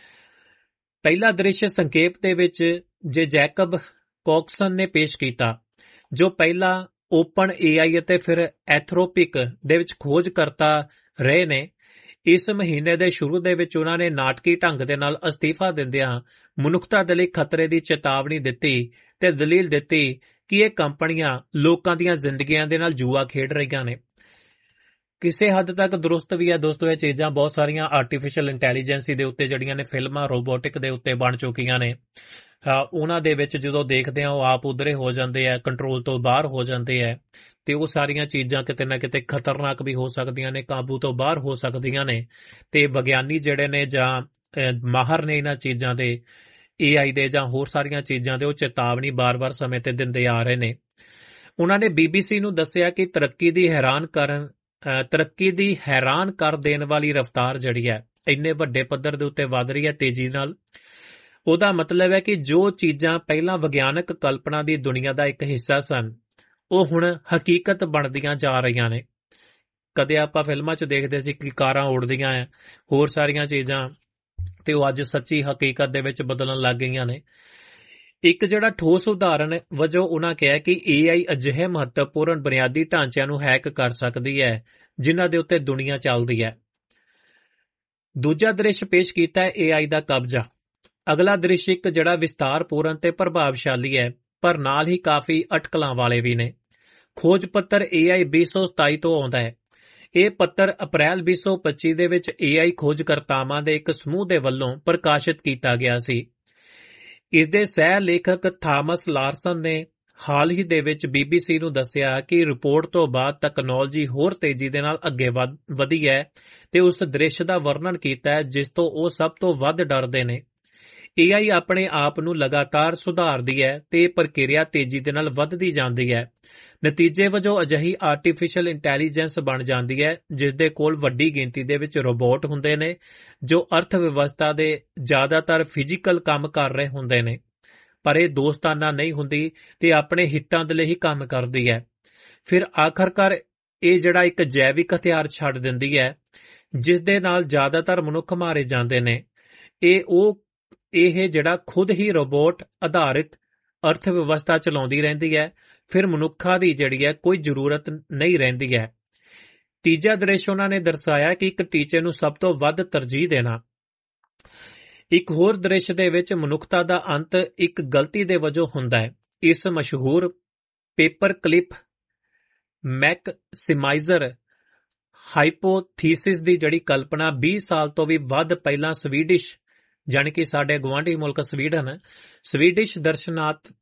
ਪਹਿਲਾ ਦ੍ਰਿਸ਼ ਸੰਖੇਪ ਦੇ ਵਿੱਚ ਜੇ ਜੈਕਬ ਕੌਕਸਨ ਨੇ ਪੇਸ਼ ਕੀਤਾ, ਜੋ ਪਹਿਲਾਂ ਓਪਨ ਏ ਆਈ ਅਤੇ ਫਿਰ ਐਥਰੋਪਿਕ ਦੇ ਵਿੱਚ ਖੋਜਕਰਤਾ ਰਹੇ ਨੇ। ਇਸ ਮਹੀਨੇ ਦੇ ਸ਼ੁਰੂ ਦੇ ਵਿੱਚ ਉਹਨਾਂ ਨੇ ਨਾਟਕੀ ਢੰਗ ਦੇ ਨਾਲ ਅਸਤੀਫਾ ਦਿੰਦਿਆਂ ਮਨੁੱਖਤਾ ਦੇ ਲਈ ਖਤਰੇ ਦੀ ਚੇਤਾਵਨੀ ਦਿੱਤੀ ਤੇ ਦਲੀਲ ਦਿੱਤੀ ਕਿ ਇਹ ਕੰਪਨੀਆਂ ਲੋਕਾਂ ਦੀਆਂ ਜ਼ਿੰਦਗੀਆਂ ਦੇ ਨਾਲ ਜੂਆ ਖੇਡ ਰਹੀਆਂ ਨੇ। ਕਿਸੇ ਹੱਦ ਤੱਕ ਦਰੁਸਤ ਵੀ ਹੈ ਦੋਸਤੋ ਇਹ ਚੀਜ਼ਾਂ। ਬਹੁਤ ਸਾਰੀਆਂ ਆਰਟੀਫਿਸ਼ੀਅਲ ਇੰਟੈਲੀਜੈਂਸੀ ਦੇ ਉੱਤੇ ਜਿਹੜੀਆਂ ਨੇ ਫਿਲਮਾਂ ਰੋਬੋਟਿਕ ਦੇ ਉੱਤੇ ਬਣ ਚੁੱਕੀਆਂ ਨੇ। ਉਹਨਾਂ ਦੇ ਵਿੱਚ ਜਦੋਂ ਦੇਖਦੇ ਆ ਉਹ ਆਪ ਉਧਰੇ ਹੋ ਜਾਂਦੇ ਆ, ਕੰਟਰੋਲ ਤੋਂ ਬਾਹਰ ਹੋ ਜਾਂਦੇ ਆ ਤੇ ਉਹ ਸਾਰੀਆਂ ਚੀਜ਼ਾਂ ਕਿਤੇ ਨਾ ਕਿਤੇ ਖਤਰਨਾਕ ਵੀ ਹੋ ਸਕਦੀਆਂ ਨੇ, ਕਾਬੂ ਤੋਂ ਬਾਹਰ ਹੋ ਸਕਦੀਆਂ ਨੇ। ਤੇ ਵਿਗਿਆਨੀ ਜਿਹੜੇ ਨੇ ਜਾਂ ਮਾਹਰ ਨੇ ਇਹਨਾਂ ਚੀਜ਼ਾਂ ਦੇ, ਏ ਆਈ ਦੇ ਜਾਂ ਹੋਰ ਸਾਰੀਆਂ ਚੀਜ਼ਾਂ ਦੇ, ਉਹ ਚੇਤਾਵਨੀ ਬਾਰ-ਬਾਰ ਸਮੇਂ ਤੇ ਦਿੰਦੇ ਆ ਰਹੇ ਨੇ। ਉਹਨਾਂ ਨੇ ਬੀ ਬੀ ਸੀ ਨੂੰ ਦੱਸਿਆ ਕਿ ਤਰੱਕੀ ਦੀ ਹੈਰਾਨ ਕਰਨ ਤਰੱਕੀ ਦੀ ਹੈਰਾਨ ਕਰ ਦੇਣ ਵਾਲੀ ਰਫ਼ਤਾਰ ਜਿਹੜੀ ਹੈ ਇੰਨੇ ਵੱਡੇ ਪੱਧਰ ਦੇ ਉੱਤੇ ਵੱਧ ਰਹੀ ਹੈ ਤੇਜ਼ੀ ਨਾਲ। ਉਹਦਾ ਮਤਲਬ ਹੈ ਕਿ ਜੋ ਚੀਜ਼ਾਂ ਪਹਿਲਾਂ ਵਿਗਿਆਨਕ ਕਲਪਨਾ ਦੀ ਦੁਨੀਆ ਦਾ ਇੱਕ ਹਿੱਸਾ ਸਨ ਉਹ ਹੁਣ ਹਕੀਕਤ ਬਣਦੀਆਂ ਜਾ ਰਹੀਆਂ ਨੇ। ਕਦੇ ਆਪਾਂ ਫਿਲਮਾਂ 'ਚ ਦੇਖਦੇ ਸੀ ਕਿ ਕਾਰਾਂ ਉੜਦੀਆਂ ਆ, ਹੋਰ ਸਾਰੀਆਂ ਚੀਜ਼ਾਂ, ਤੇ ਉਹ ਅੱਜ ਸੱਚੀ ਹਕੀਕਤ ਦੇ ਵਿੱਚ ਬਦਲਣ ਲੱਗ ਗਈਆਂ ਨੇ। ਇੱਕ ਜਿਹੜਾ ਠੋਸ ਉਦਾਹਰਨ ਵਜੋਂ ਉਹਨਾਂ ਕਿਹਾ ਕਿ ਏ ਆਈ ਅਜਿਹੇ ਮਹੱਤਵਪੂਰਨ ਬੁਨਿਆਦੀ ਢਾਂਚਿਆਂ ਨੂੰ ਹੈਕ ਕਰ ਸਕਦੀ ਹੈ ਜਿਨ੍ਹਾਂ ਦੇ ਉੱਤੇ ਦੁਨੀਆ ਚੱਲਦੀ ਹੈ। ਦੂਜਾ ਦ੍ਰਿਸ਼ ਪੇਸ਼ ਕੀਤਾ ਹੈ ਏ ਆਈ ਦਾ ਕਬਜ਼ਾ। ਅਗਲਾ ਦ੍ਰਿਸ਼ ਇੱਕ ਜਿਹੜਾ ਵਿਸਤਾਰਪੂਰਨ ਤੇ ਪ੍ਰਭਾਵਸ਼ਾਲੀ ਹੈ ਪਰ ਨਾਲ ਹੀ ਕਾਫੀ ਅਟਕਲਾਂ ਵਾਲੇ ਵੀ ਨੇ। ਖੋਜ ਪੱਤਰ ਏ ਆਈ ਵੀਹ ਸੌ ਸਤਾਈ ਤੋਂ ਆਉਂਦਾ ਹੈ। ਇਹ ਪੱਤਰ ਅਪ੍ਰੈਲ ਵੀਹ ਸੌ ਪੱਚੀ ਦੇ ਵਿੱਚ ਏ ਆਈ ਖੋਜਕਰਤਾਵਾਂ ਦੇ ਇੱਕ ਸਮੂਹ ਦੇ ਵੱਲੋਂ ਪ੍ਰਕਾਸ਼ਿਤ ਕੀਤਾ ਗਿਆ ਸੀ। ਇਸ ਦੇ ਸਹਿ ਲੇਖਕ ਥਾਮਸ ਲਾਰਸਨ ਨੇ ਹਾਲ ਹੀ ਦੇ ਵਿੱਚ ਬੀ ਬੀ ਸੀ ਨੂੰ ਦੱਸਿਆ ਕਿ ਰਿਪੋਰਟ ਤੋਂ ਬਾਅਦ ਤਕਨਾਲੋਜੀ ਹੋਰ ਤੇਜ਼ੀ ਦੇ ਨਾਲ ਅੱਗੇ ਵਧੀ ਹੈ ਤੇ ਉਸ ਦ੍ਰਿਸ਼ ਦਾ ਵਰਣਨ ਕੀਤਾ ਹੈ ਜਿਸ ਤੋਂ ਉਹ ਸਭ ਤੋਂ ਵੱਧ ਡਰਦੇ ਨੇ। ਏ ਆਈ ਆਪਣੇ ਆਪ ਨੂੰ ਲਗਾਤਾਰ ਸੁਧਾਰਦੀ ਹੈ ਤੇ ਇਹ ਪ੍ਰਕਿਰਿਆ ਤੇਜ਼ੀ ਦੇ ਨਾਲ ਵੱਧਦੀ ਜਾਂਦੀ ਹੈ। ਨਤੀਜੇ ਵਜੋਂ ਅਜਿਹੀ ਆਰਟੀਫਿਸ਼ੀਅਲ ਇੰਟੈਲੀਜੈਂਸ ਬਣ ਜਾਂਦੀ ਹੈ ਜਿਸ ਦੇ ਕੋਲ ਵੱਡੀ ਗਿਣਤੀ ਦੇ ਵਿੱਚ ਰੋਬੋਟ ਹੁੰਦੇ ਨੇ ਜੋ ਅਰਥ ਵਿਵਸਥਾ ਦੇ ਜ਼ਿਆਦਾਤਰ ਫਿਜ਼ੀਕਲ ਕੰਮ ਕਰ ਰਹੇ ਹੁੰਦੇ ਨੇ, ਪਰ ਇਹ ਦੋਸਤਾਨਾ ਨਹੀਂ ਹੁੰਦੀ ਤੇ ਆਪਣੇ ਹਿੱਤਾਂ ਦੇ ਲਈ ਹੀ ਕੰਮ ਕਰਦੀ ਹੈ। ਫਿਰ ਆਖਰਕਾਰ ਇਹ ਜਿਹੜਾ ਇੱਕ ਜੈਵਿਕ ਹਥਿਆਰ ਛੱਡ ਦਿੰਦੀ ਹੈ ਜਿਸ ਦੇ ਨਾਲ ਜ਼ਿਆਦਾਤਰ ਮਨੁੱਖ ਮਾਰੇ ਜਾਂਦੇ ਨੇ। ਇਹ ਉਹ ਇਹ ਜਿਹੜਾ ਖੁਦ ਹੀ ਰੋਬੋਟ ਆਧਾਰਿਤ ਅਰਥ ਵਿਵਸਥਾ ਚਲਾਉਂਦੀ ਰਹਿੰਦੀ ਹੈ, ਫਿਰ ਮਨੁੱਖਾਂ ਦੀ ਜਿਹੜੀ ਹੈ ਕੋਈ ਜ਼ਰੂਰਤ ਨਹੀਂ ਰਹਿੰਦੀ ਹੈ। ਤੀਜਾ ਦ੍ਰਿਸ਼ ਉਹਨਾਂ ਨੇ ਦਰਸਾਇਆ ਕਿ ਇੱਕ ਟੀਚੇ ਨੂੰ ਸਭ ਤੋਂ ਵੱਧ ਤਰਜੀਹ ਦੇਣਾ। ਇੱਕ ਹੋਰ ਦ੍ਰਿਸ਼ ਦੇ ਵਿੱਚ ਮਨੁੱਖਤਾ ਦਾ ਅੰਤ ਇੱਕ ਗਲਤੀ ਦੇ ਵਜੋਂ ਹੁੰਦਾ ਹੈ। ਇਸ ਮਸ਼ਹੂਰ ਪੇਪਰ ਕਲਿਪ ਮੈਕਸਿਮਾਈਜ਼ਰ ਹਾਈਪੋਥੀਸਿਸ ਦੀ ਜਿਹੜੀ ਕਲਪਨਾ ਵੀਹ ਸਾਲ ਤੋਂ ਵੀ ਵੱਧ ਪਹਿਲਾਂ ਸਵੀਡਿਸ਼, ਜਾਣੀ ਕਿ ਸਾਡੇ ਗੁਆਂਢੀ ਮੁਲਕ ਸਵੀਡਨ, ਸਵੀਡਿਸ਼ ਦਰਸ਼ਨਾਤ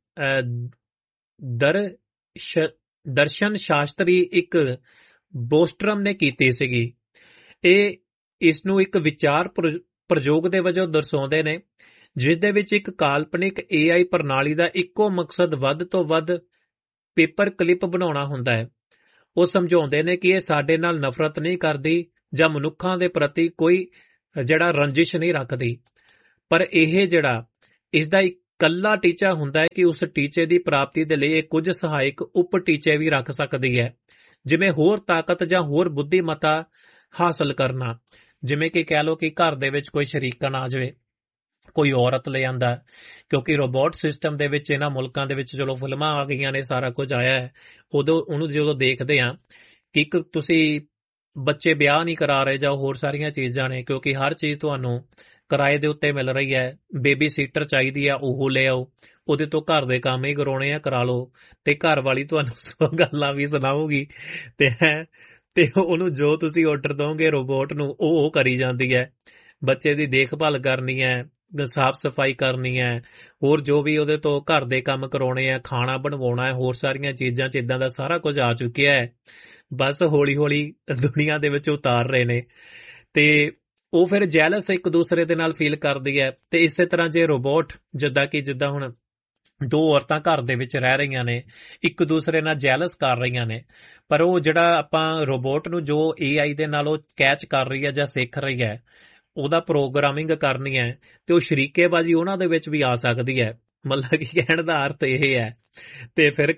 ਦਰਸ਼ ਦਰਸ਼ਨ ਸ਼ਾਸਤਰੀ ਇੱਕ ਬੋਸਟਰਮ ਨੇ ਕੀਤੀ ਸੀਗੀ। ਇਹ ਇਸ ਨੂੰ ਇੱਕ ਵਿਚਾਰ ਪ੍ਰਯੋਗ ਦੇ ਵਜੋਂ ਦਰਸਾਉਂਦੇ ਨੇ ਜਿਸ ਦੇ ਵਿੱਚ ਇੱਕ ਕਾਲਪਨਿਕ ਏ ਆਈ ਪ੍ਰਣਾਲੀ ਦਾ ਇੱਕੋ ਮਕਸਦ ਵੱਧ ਤੋਂ ਵੱਧ ਪੇਪਰ ਕਲਿਪ ਬਣਾਉਣਾ ਹੁੰਦਾ ਹੈ। ਉਹ ਸਮਝਾਉਂਦੇ ਨੇ ਕਿ ਇਹ ਸਾਡੇ ਨਾਲ ਨਫ਼ਰਤ ਨਹੀਂ ਕਰਦੀ ਜਾਂ ਮਨੁੱਖਾਂ ਦੇ ਪ੍ਰਤੀ ਕੋਈ ਜਿਹੜਾ ਰੰਜਿਸ਼ ਨਹੀਂ ਰੱਖਦੀ। ਪਰ ਇਹ ਜਿਹੜਾ ਇਸ ਦਾ ਇਕੱਲਾ ਟੀਚਾ ਹੁੰਦਾ ਹੈ ਕਿ ਉਸ ਟੀਚੇ ਦੀ ਪ੍ਰਾਪਤੀ ਦੇ ਲਈ ਇਹ ਕੁਝ ਸਹਾਇਕ ਉਪ ਟੀਚੇ ਵੀ ਰੱਖ ਸਕਦੀ ਹੈ, ਜਿਵੇਂ ਹੋਰ ਤਾਕਤ ਜਾਂ ਹੋਰ ਬੁੱਧੀਮਤਾ ਹਾਸਲ ਕਰਨਾ। ਜਿਵੇਂ ਕਿ ਕਹਿ ਲਓ ਕਿ ਘਰ ਦੇ ਵਿੱਚ ਕੋਈ ਸ਼ਰੀਕਣ ਆ ਜਾਵੇ, ਕੋਈ ਔਰਤ ਲੈ ਆਂਦਾ, ਕਿਉਂਕਿ ਰੋਬੋਟ ਸਿਸਟਮ ਦੇ ਵਿੱਚ ਇਹਨਾਂ ਮੁਲਕਾਂ ਦੇ ਵਿੱਚ ਚਲੋ ਫਿਲਮਾਂ ਆ ਗਈਆਂ ਨੇ, ਸਾਰਾ ਕੁਝ ਆਇਆ ਹੈ, ਉਦੋਂ ਉਹਨੂੰ ਜਦੋਂ ਦੇਖਦੇ ਆ ਕਿ ਇੱਕ ਤੁਸੀਂ ਬੱਚੇ ਵਿਆਹ ਨਹੀਂ ਕਰਾ ਰਹੇ ਜਾਂ ਹੋਰ ਸਾਰੀਆਂ ਚੀਜ਼ਾਂ ਨੇ, ਕਿਉਂਕਿ ਹਰ ਚੀਜ਼ ਤੁਹਾਨੂੰ ਕਿਰਾਏ ਦੇ ਉੱਤੇ ਮਿਲ ਰਹੀ ਹੈ। ਬੇਬੀ ਸੀਟਰ ਚਾਹੀਦੀ ਆ, ਉਹ ਲੈ ਆਓ, ਉਹਦੇ ਤੋਂ ਘਰ ਦੇ ਕੰਮ ਹੀ ਕਰਾਉਣੇ ਆ, ਕਰਾ ਲਓ, ਤੇ ਘਰ ਵਾਲੀ ਤੁਹਾਨੂੰ ਸੌ ਗੱਲਾਂ ਵੀ ਸੁਣਾਊਗੀ ਤੇ ਹੈ ਤੇ ਉਹਨੂੰ ਜੋ ਤੁਸੀਂ ਆਰਡਰ ਦੋਗੇ ਰੋਬੋਟ ਨੂੰ, ਉਹ ਉਹ ਕਰੀ ਜਾਂਦੀ ਹੈ। ਬੱਚੇ ਦੀ ਦੇਖਭਾਲ ਕਰਨੀ ਹੈ, ਸਾਫ ਸਫਾਈ ਕਰਨੀ ਹੈ, ਹੋਰ ਜੋ ਵੀ ਉਹਦੇ ਤੋਂ ਘਰ ਦੇ ਕੰਮ ਕਰਾਉਣੇ ਆ, ਖਾਣਾ ਬਣਵਾਉਣਾ ਹੈ, ਹੋਰ ਸਾਰੀਆਂ ਚੀਜ਼ਾਂ 'ਚ ਇਦਾਂ ਦਾ ਸਾਰਾ ਕੁਝ ਆ ਚੁੱਕਿਆ ਹੈ। ਬਸ ਹੌਲੀ ਹੌਲੀ ਦੁਨੀਆ ਦੇ ਵਿੱਚ ਉਤਾਰ ਰਹੇ ਨੇ ਤੇ ਉਹ ਫਿਰ ਜੈਲਸ ਇੱਕ ਦੂਸਰੇ ਦੇ ਨਾਲ ਫੀਲ ਕਰਦੀ ਹੈ। ਤੇ ਇਸੇ ਤਰ੍ਹਾਂ ਜੇ ਰੋਬੋਟ ਜਿੱਦਾਂ ਕਿ ਜਿੱਦਾਂ ਹੁਣ ਦੋ ਔਰਤਾਂ ਘਰ ਦੇ ਵਿੱਚ ਰਹਿ ਰਹੀਆਂ ਨੇ, ਇੱਕ ਦੂਸਰੇ ਨਾਲ ਜੈਲਸ ਕਰ ਰਹੀਆਂ ਨੇ, ਪਰ ਉਹ ਜਿਹੜਾ ਆਪਾਂ ਰੋਬੋਟ ਨੂੰ ਜੋ ਏ ਆਈ ਦੇ ਨਾਲ ਉਹ ਕੈਚ ਕਰ ਰਹੀ ਹੈ ਜਾਂ ਸਿੱਖ ਰਹੀ ਹੈ, ਉਹਦਾ ਪ੍ਰੋਗਰਾਮਿੰਗ ਕਰਨੀ ਹੈ, ਤੇ ਉਹ ਸ਼ਰੀਕੇਬਾਜ਼ੀ ਉਹਨਾਂ ਦੇ ਵਿੱਚ ਵੀ ਆ ਸਕਦੀ ਹੈ। ਮਤਲਬ ਕਿ ਕਹਿਣ ਦਾ ਅਰਥ ਇਹ ਹੈ। ਤੇ ਫਿਰ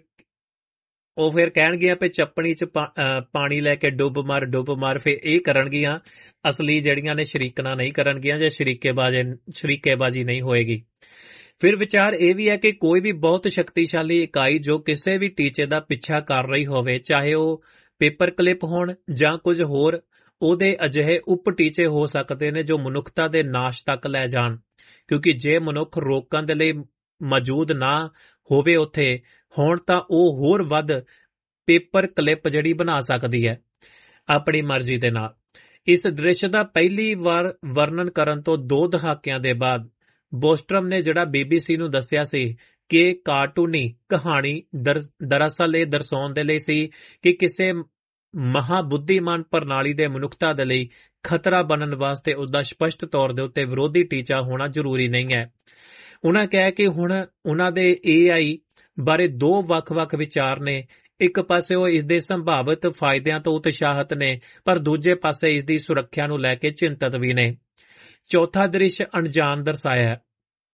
ਉਹ ਫਿਰ ਕਹਿਣਗੀਆਂ ਵੀ ਚੱਪਣੀ 'ਚ ਪਾਣੀ ਲੈ ਕੇ ਡੁੱਬ ਮਾਰ ਡੁੱਬ ਮਾਰ, ਫਿਰ ਇਹ ਕਰਨਗੀਆਂ। ਅਸਲੀ ਜਿਹੜੀਆਂ ਨੇ ਸ਼ਰੀਕਣਾ ਨਹੀਂ ਕਰਨਗੀਆਂ ਜਾਂ ਸ਼ਰੀਕੇਬਾਜ਼ੀ ਸ਼ਰੀਕੇਬਾਜ਼ੀ ਨਹੀਂ ਹੋਏਗੀ। ਫਿਰ ਵਿਚਾਰ ਇਹ ਵੀ ਹੈ ਕਿ ਕੋਈ ਵੀ ਬਹੁਤ ਸ਼ਕਤੀਸ਼ਾਲੀ ਇਕਾਈ ਜੋ ਕਿਸੇ ਵੀ ਟੀਚੇ ਦਾ ਪਿੱਛਾ ਕਰ ਰਹੀ ਹੋਵੇ, ਚਾਹੇ ਉਹ ਪੇਪਰ ਕਲਿੱਪ ਹੋਣ ਜਾਂ ਕੁਝ ਹੋਰ, ਉਹਦੇ ਅਜਿਹੇ ਉਪ ਟੀਚੇ ਹੋ ਸਕਦੇ ਨੇ ਜੋ ਮਨੁੱਖਤਾ ਦੇ ਨਾਸ਼ ਤੱਕ ਲੈ ਜਾਣ। ਕਿਉਂਕਿ ਜੇ ਮਨੁੱਖ ਰੋਕਣ ਦੇ ਲਈ ਮੌਜੂਦ ਨਾ ਹੋਵੇ ਉੱਥੇ ਹੋਣ, ਤਾਂ ਉਹ ਹੋਰ ਵੱਧ ਪੇਪਰ ਕਲਿੱਪ ਜਿਹੜੀ ਬਣਾ ਸਕਦੀ ਹੈ ਆਪਣੀ ਮਰਜ਼ੀ ਦੇ ਨਾਲ। ਇਸ ਦ੍ਰਿਸ਼ ਦਾ ਪਹਿਲੀ ਵਾਰ ਵਰਣਨ ਕਰਨ ਤੋਂ ਦੋ ਦਹਾਕਿਆਂ ਦੇ ਬਾਅਦ ਬੋਸਟਰਮ ਨੇ ਜਿਹੜਾ ਬੀਬੀਸੀ ਨੂੰ ਦੱਸਿਆ ਸੀ ਕਿ ਕਾਰਟੂਨੀ ਕਹਾਣੀ ਦਰਅਸਲ ਇਹ ਦਰਸਾਉਣ ਦੇ ਲਈ ਸੀ ਕਿ ਕਿਸੇ ਮਹਾਬੁੱਧੀਮਾਨ ਪ੍ਰਣਾਲੀ ਦੇ ਮਨੁੱਖਤਾ ਦੇ ਲਈ ਖਤਰਾ ਬਣਨ ਵਾਸਤੇ ਉਸਦਾ ਸਪਸ਼ਟ ਤੌਰ ਦੇ ਉੱਤੇ ਵਿਰੋਧੀ ਟੀਚਾ ਹੋਣਾ ਜ਼ਰੂਰੀ ਨਹੀਂ ਹੈ। ਉਹਨਾਂ ਕਿਹਾ ਕਿ ਹੁਣ ਉਹਨਾਂ ਦੇ ਏ ਆਈ ਬਾਰੇ ਦੋ ਵੱਖ-ਵੱਖ ਵਿਚਾਰ ਨੇ। ਇੱਕ ਪਾਸੇ ਉਹ ਇਸ ਦੇ ਸੰਭਾਵਿਤ ਫਾਇਦਿਆਂ ਤੋਂ ਉਤਸ਼ਾਹਿਤ ਨੇ, ਪਰ ਦੂਜੇ ਪਾਸੇ ਇਸ ਦੀ ਸੁਰੱਖਿਆ ਨੂੰ ਲੈ ਕੇ ਚਿੰਤਤ ਵੀ ਨੇ। ਚੌਥਾ ਦ੍ਰਿਸ਼ ਅਣਜਾਣ ਦਰਸਾਇਆ ਹੈ।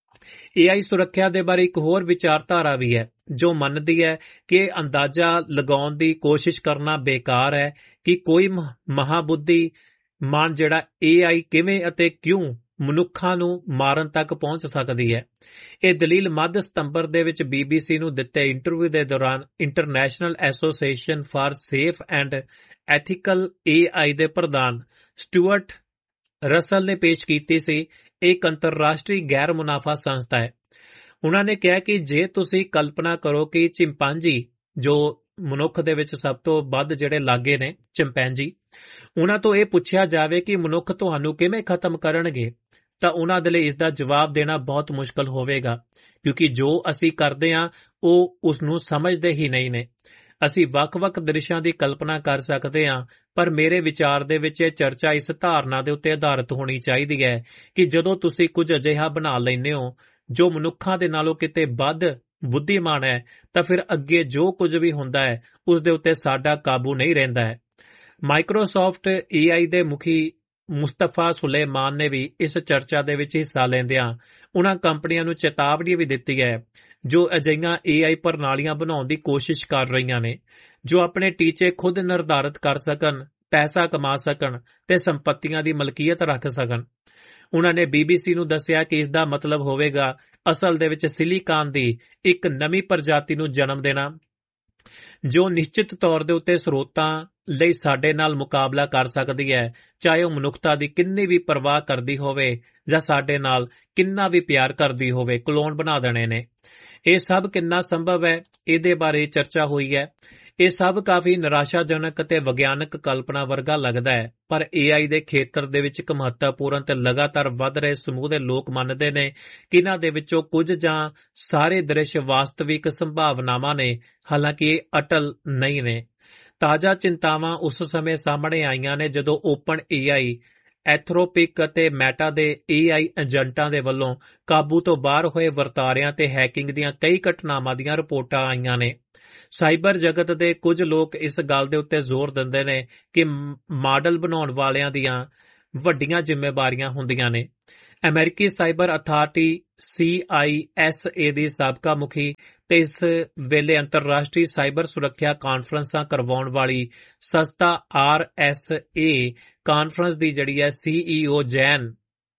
ਏ ਆਈ ਸੁਰੱਖਿਆ ਦੇ ਬਾਰੇ ਇੱਕ ਹੋਰ ਵਿਚਾਰਧਾਰਾ ਵੀ ਹੈ ਜੋ ਮੰਨਦੀ ਹੈ ਕਿ ਅੰਦਾਜ਼ਾ ਲਗਾਉਣ ਦੀ ਕੋਸ਼ਿਸ਼ ਕਰਨਾ ਬੇਕਾਰ ਹੈ ਕਿ ਕੋਈ ਮਹਾਬੁੱਧੀ ਮਾਨ ਜਿਹੜਾ ਏ ਆਈ ਕਿਵੇਂ ਅਤੇ ਕਿਉਂ ਮਨੁੱਖਾਂ ਨੂੰ ਮਾਰਨ ਤੱਕ ਪਹੁੰਚ ਸਕਦੀ ਹੈ। ਇਹ ਦਲੀਲ ਮੱਧ ਸਤੰਬਰ ਦੇ ਵਿੱਚ ਬੀਬੀਸੀ ਨੂੰ ਦਿੱਤੇ ਇੰਟਰਵਿਊ ਦੇ ਦੌਰਾਨ international association for safe and ethical ਏ ਆਈ ਦੇ ਪ੍ਰਧਾਨ ਸਟੂਅਰਟ ਰਸਲ ਨੇ ਪੇਸ਼ ਕੀਤੀ ਸੀ। ਇਹ ਇੱਕ ਅੰਤਰਰਾਸ਼ਟਰੀ ਗੈਰ ਮੁਨਾਫਾ ਸੰਸਥਾ ਹੈ। ਉਹਨਾਂ ਨੇ ਕਿਹਾ ਕਿ ਜੇ ਤੁਸੀਂ ਕਲਪਨਾ ਕਰੋ ਕਿ ਚਿੰਪਾਂਜੀ, ਜੋ ਮਨੁੱਖ ਦੇ ਵਿੱਚ ਸਭ ਤੋਂ ਵੱਧ ਜਿਹੜੇ ਲਾਗੇ ਨੇ ਚਿੰਪੈਂਜੀ, ਉਹਨਾਂ ਤੋਂ ਇਹ ਪੁੱਛਿਆ ਜਾਵੇ ਕਿ ਮਨੁੱਖ ਤੁਹਾਨੂੰ ਕਿਵੇਂ ਖਤਮ ਕਰਨਗੇ, ਤਾਂ ਉਹਨਾਂ ਦੇ ਲਈ ਇਸ ਦਾ ਜਵਾਬ ਦੇਣਾ ਬਹੁਤ ਮੁਸ਼ਕਲ ਹੋਵੇਗਾ, ਕਿਉਂਕਿ ਜੋ ਅਸੀਂ ਕਰਦੇ ਹਾਂ ਉਹ ਉਸ ਨੂੰ ਸਮਝਦੇ ਹੀ ਨਹੀਂ ਨੇ। ਅਸੀਂ ਵੱਖ-ਵੱਖ ਦ੍ਰਿਸ਼ਾਂ ਦੀ ਕਲਪਨਾ ਕਰ ਸਕਦੇ ਹਾਂ, ਪਰ ਮੇਰੇ ਵਿਚਾਰ ਦੇ ਵਿੱਚ ਇਹ ਚਰਚਾ ਇਸ ਧਾਰਨਾ ਦੇ ਉੱਤੇ ਆਧਾਰਿਤ ਹੋਣੀ ਚਾਹੀਦੀ ਹੈ ਕਿ ਜਦੋਂ ਤੁਸੀਂ ਕੁਝ ਅਜਿਹਾ ਬਣਾ ਲੈਂਦੇ ਹੋ ਜੋ ਮਨੁੱਖਾਂ ਦੇ ਨਾਲੋਂ ਕਿਤੇ ਵੱਧ ਬੁੱਧੀਮਾਨ ਹੈ, ਤਾਂ ਫਿਰ ਅੱਗੇ ਜੋ ਕੁਝ ਵੀ ਹੁੰਦਾ ਹੈ ਉਸ ਦੇ ਉੱਤੇ ਸਾਡਾ ਕਾਬੂ ਨਹੀਂ ਰਹਿੰਦਾ ਹੈ। ਮਾਈਕਰੋਸਾਫਟ ਏ ਆਈ ਦੇ ਮੁਖੀ ਮੁਸਤਫਾ ਸੁਲੇਮਾਨ ਨੇ ਵੀ ਇਸ ਚਰਚਾ ਦੇ ਵਿੱਚ ਹਿੱਸਾ ਲੈਂਦਿਆਂ ਉਹਨਾਂ ਕੰਪਨੀਆਂ ਨੂੰ ਚੇਤਾਵਨੀ ਵੀ ਦਿੱਤੀ ਹੈ ਜੋ ਅਜਿਹੀਆਂ ਏ ਆਈ ਪ੍ਰਣਾਲੀਆਂ ਬਣਾਉਣ ਦੀ ਕੋਸ਼ਿਸ਼ ਕਰ ਰਹੀਆਂ ਨੇ ਜੋ ਆਪਣੇ ਟੀਚੇ ਖੁਦ ਨਿਰਧਾਰਿਤ ਕਰ ਸਕਣ, ਪੈਸਾ ਕਮਾ ਸਕਣ ਤੇ ਸੰਪਤੀਆਂ ਦੀ ਮਲਕੀਅਤ ਰੱਖ ਸਕਣ। ਉਹਨਾਂ ਨੇ ਬੀਬੀਸੀ ਨੂੰ ਦੱਸਿਆ ਕਿ ਇਸ ਦਾ ਮਤਲਬ ਹੋਵੇਗਾ ਅਸਲ ਦੇ ਵਿੱਚ ਸਿਲੀਕਾਨ ਦੀ ਇੱਕ ਨਵੀਂ ਪ੍ਰਜਾਤੀ ਨੂੰ ਜਨਮ ਦੇਣਾ ਜੋ ਨਿਸ਼ਚਿਤ ਤੌਰ ਦੇ ਉੱਤੇ ਸਰੋਤਾਂ ਲਈ ਸਾਡੇ ਨਾਲ ਮੁਕਾਬਲਾ ਕਰ ਸਕਦੀ ਹੈ, ਚਾਹੇ ਉਹ ਮਨੁੱਖਤਾ ਦੀ ਕਿੰਨੀ ਵੀ ਪਰਵਾਹ ਕਰਦੀ ਹੋਵੇ ਜਾਂ ਸਾਡੇ ਨਾਲ ਕਿੰਨਾ ਵੀ ਪਿਆਰ ਕਰਦੀ ਹੋਵੇ। ਕਲੋਨ ਬਣਾ ਦੇਣੇ ਨੇ। ਇਹ ਸਭ ਕਿੰਨਾ ਸੰਭਵ ਹੈ, ਇਹਦੇ ਬਾਰੇ ਚਰਚਾ ਹੋਈ ਹੈ। ਇਹ ਸਭ ਕਾਫੀ ਨਿਰਾਸ਼ਾਜਨਕ ਅਤੇ ਵਿਗਿਆਨਕ ਕਲਪਨਾ ਵਰਗਾ ਲੱਗਦਾ ਹੈ, ਪਰ ਏ ਆਈ ਦੇ ਖੇਤਰ ਦੇ ਵਿੱਚ ਇੱਕ ਮਹੱਤਵਪੂਰਨ ਤੇ ਲਗਾਤਾਰ ਵੱਧ ਰਹੇ ਸਮੂਹ ਦੇ ਲੋਕ ਮੰਨਦੇ ਨੇ ਕਿ ਇਹਨਾਂ ਦੇ ਵਿੱਚੋਂ ਕੁਝ ਜਾਂ ਸਾਰੇ ਦ੍ਰਿਸ਼ ਵਾਸਤਵਿਕ ਸੰਭਾਵਨਾਵਾਂ ਨੇ, ਹਾਲਾਂਕਿ ਇਹ ਅਟਲ ਨਹੀਂ ਨੇ। ਤਾਜ਼ਾ ਚਿੰਤਾਵਾਂ ਉਸ ਸਮੇਂ ਸਾਹਮਣੇ ਆਈਆਂ ਨੇ ਜਦੋਂ ਓਪਨ ਏ ਆਈ, ਐਥਰੋਪਿਕ ਅਤੇ ਮੈਟਾ ਦੇ ਏ ਆਈ ਏਜੰਟਾਂ ਦੇ ਵੱਲੋਂ ਕਾਬੂ ਤੋਂ ਬਾਹਰ ਹੋਏ ਵਰਤਾਰਿਆਂ ਤੇ ਹੈਕਿੰਗ ਦੀਆਂ ਕਈ ਘਟਨਾਵਾਂ ਦੀਆਂ ਰਿਪੋਰਟਾਂ ਆਈਆਂ ਨੇ। ਸਾਈਬਰ ਜਗਤ ਦੇ ਕੁਝ ਲੋਕ ਇਸ ਗੱਲ ਦੇ ਉੱਤੇ ਜ਼ੋਰ ਦਿੰਦੇ ਨੇ ਕਿ ਮਾਡਲ ਬਣਾਉਣ ਵਾਲਿਆਂ ਦੀਆਂ ਵੱਡੀਆਂ ਜ਼ਿੰਮੇਵਾਰੀਆਂ ਹੁੰਦੀਆਂ ਨੇ। ਅਮਰੀਕੀ cyber authority C I S A ਦੀ ਸਾਬਕਾ ਮੁਖੀ ਤੇ ਇਸ ਵੇਲੇ ਅੰਤਰਰਾਸ਼ਟਰੀ ਸਾਈਬਰ ਸੁਰੱਖਿਆ ਕਾਨਫਰੰਸਾਂ ਕਰਵਾਉਣ ਵਾਲੀ ਸੰਸਥਾ ਆਰ ਐਸ ਏ ਕਾਨਫਰੰਸ ਦੀ ਜਿਹੜੀ ਹੈ ਸੀ ਈ ਓ ਜੈਨ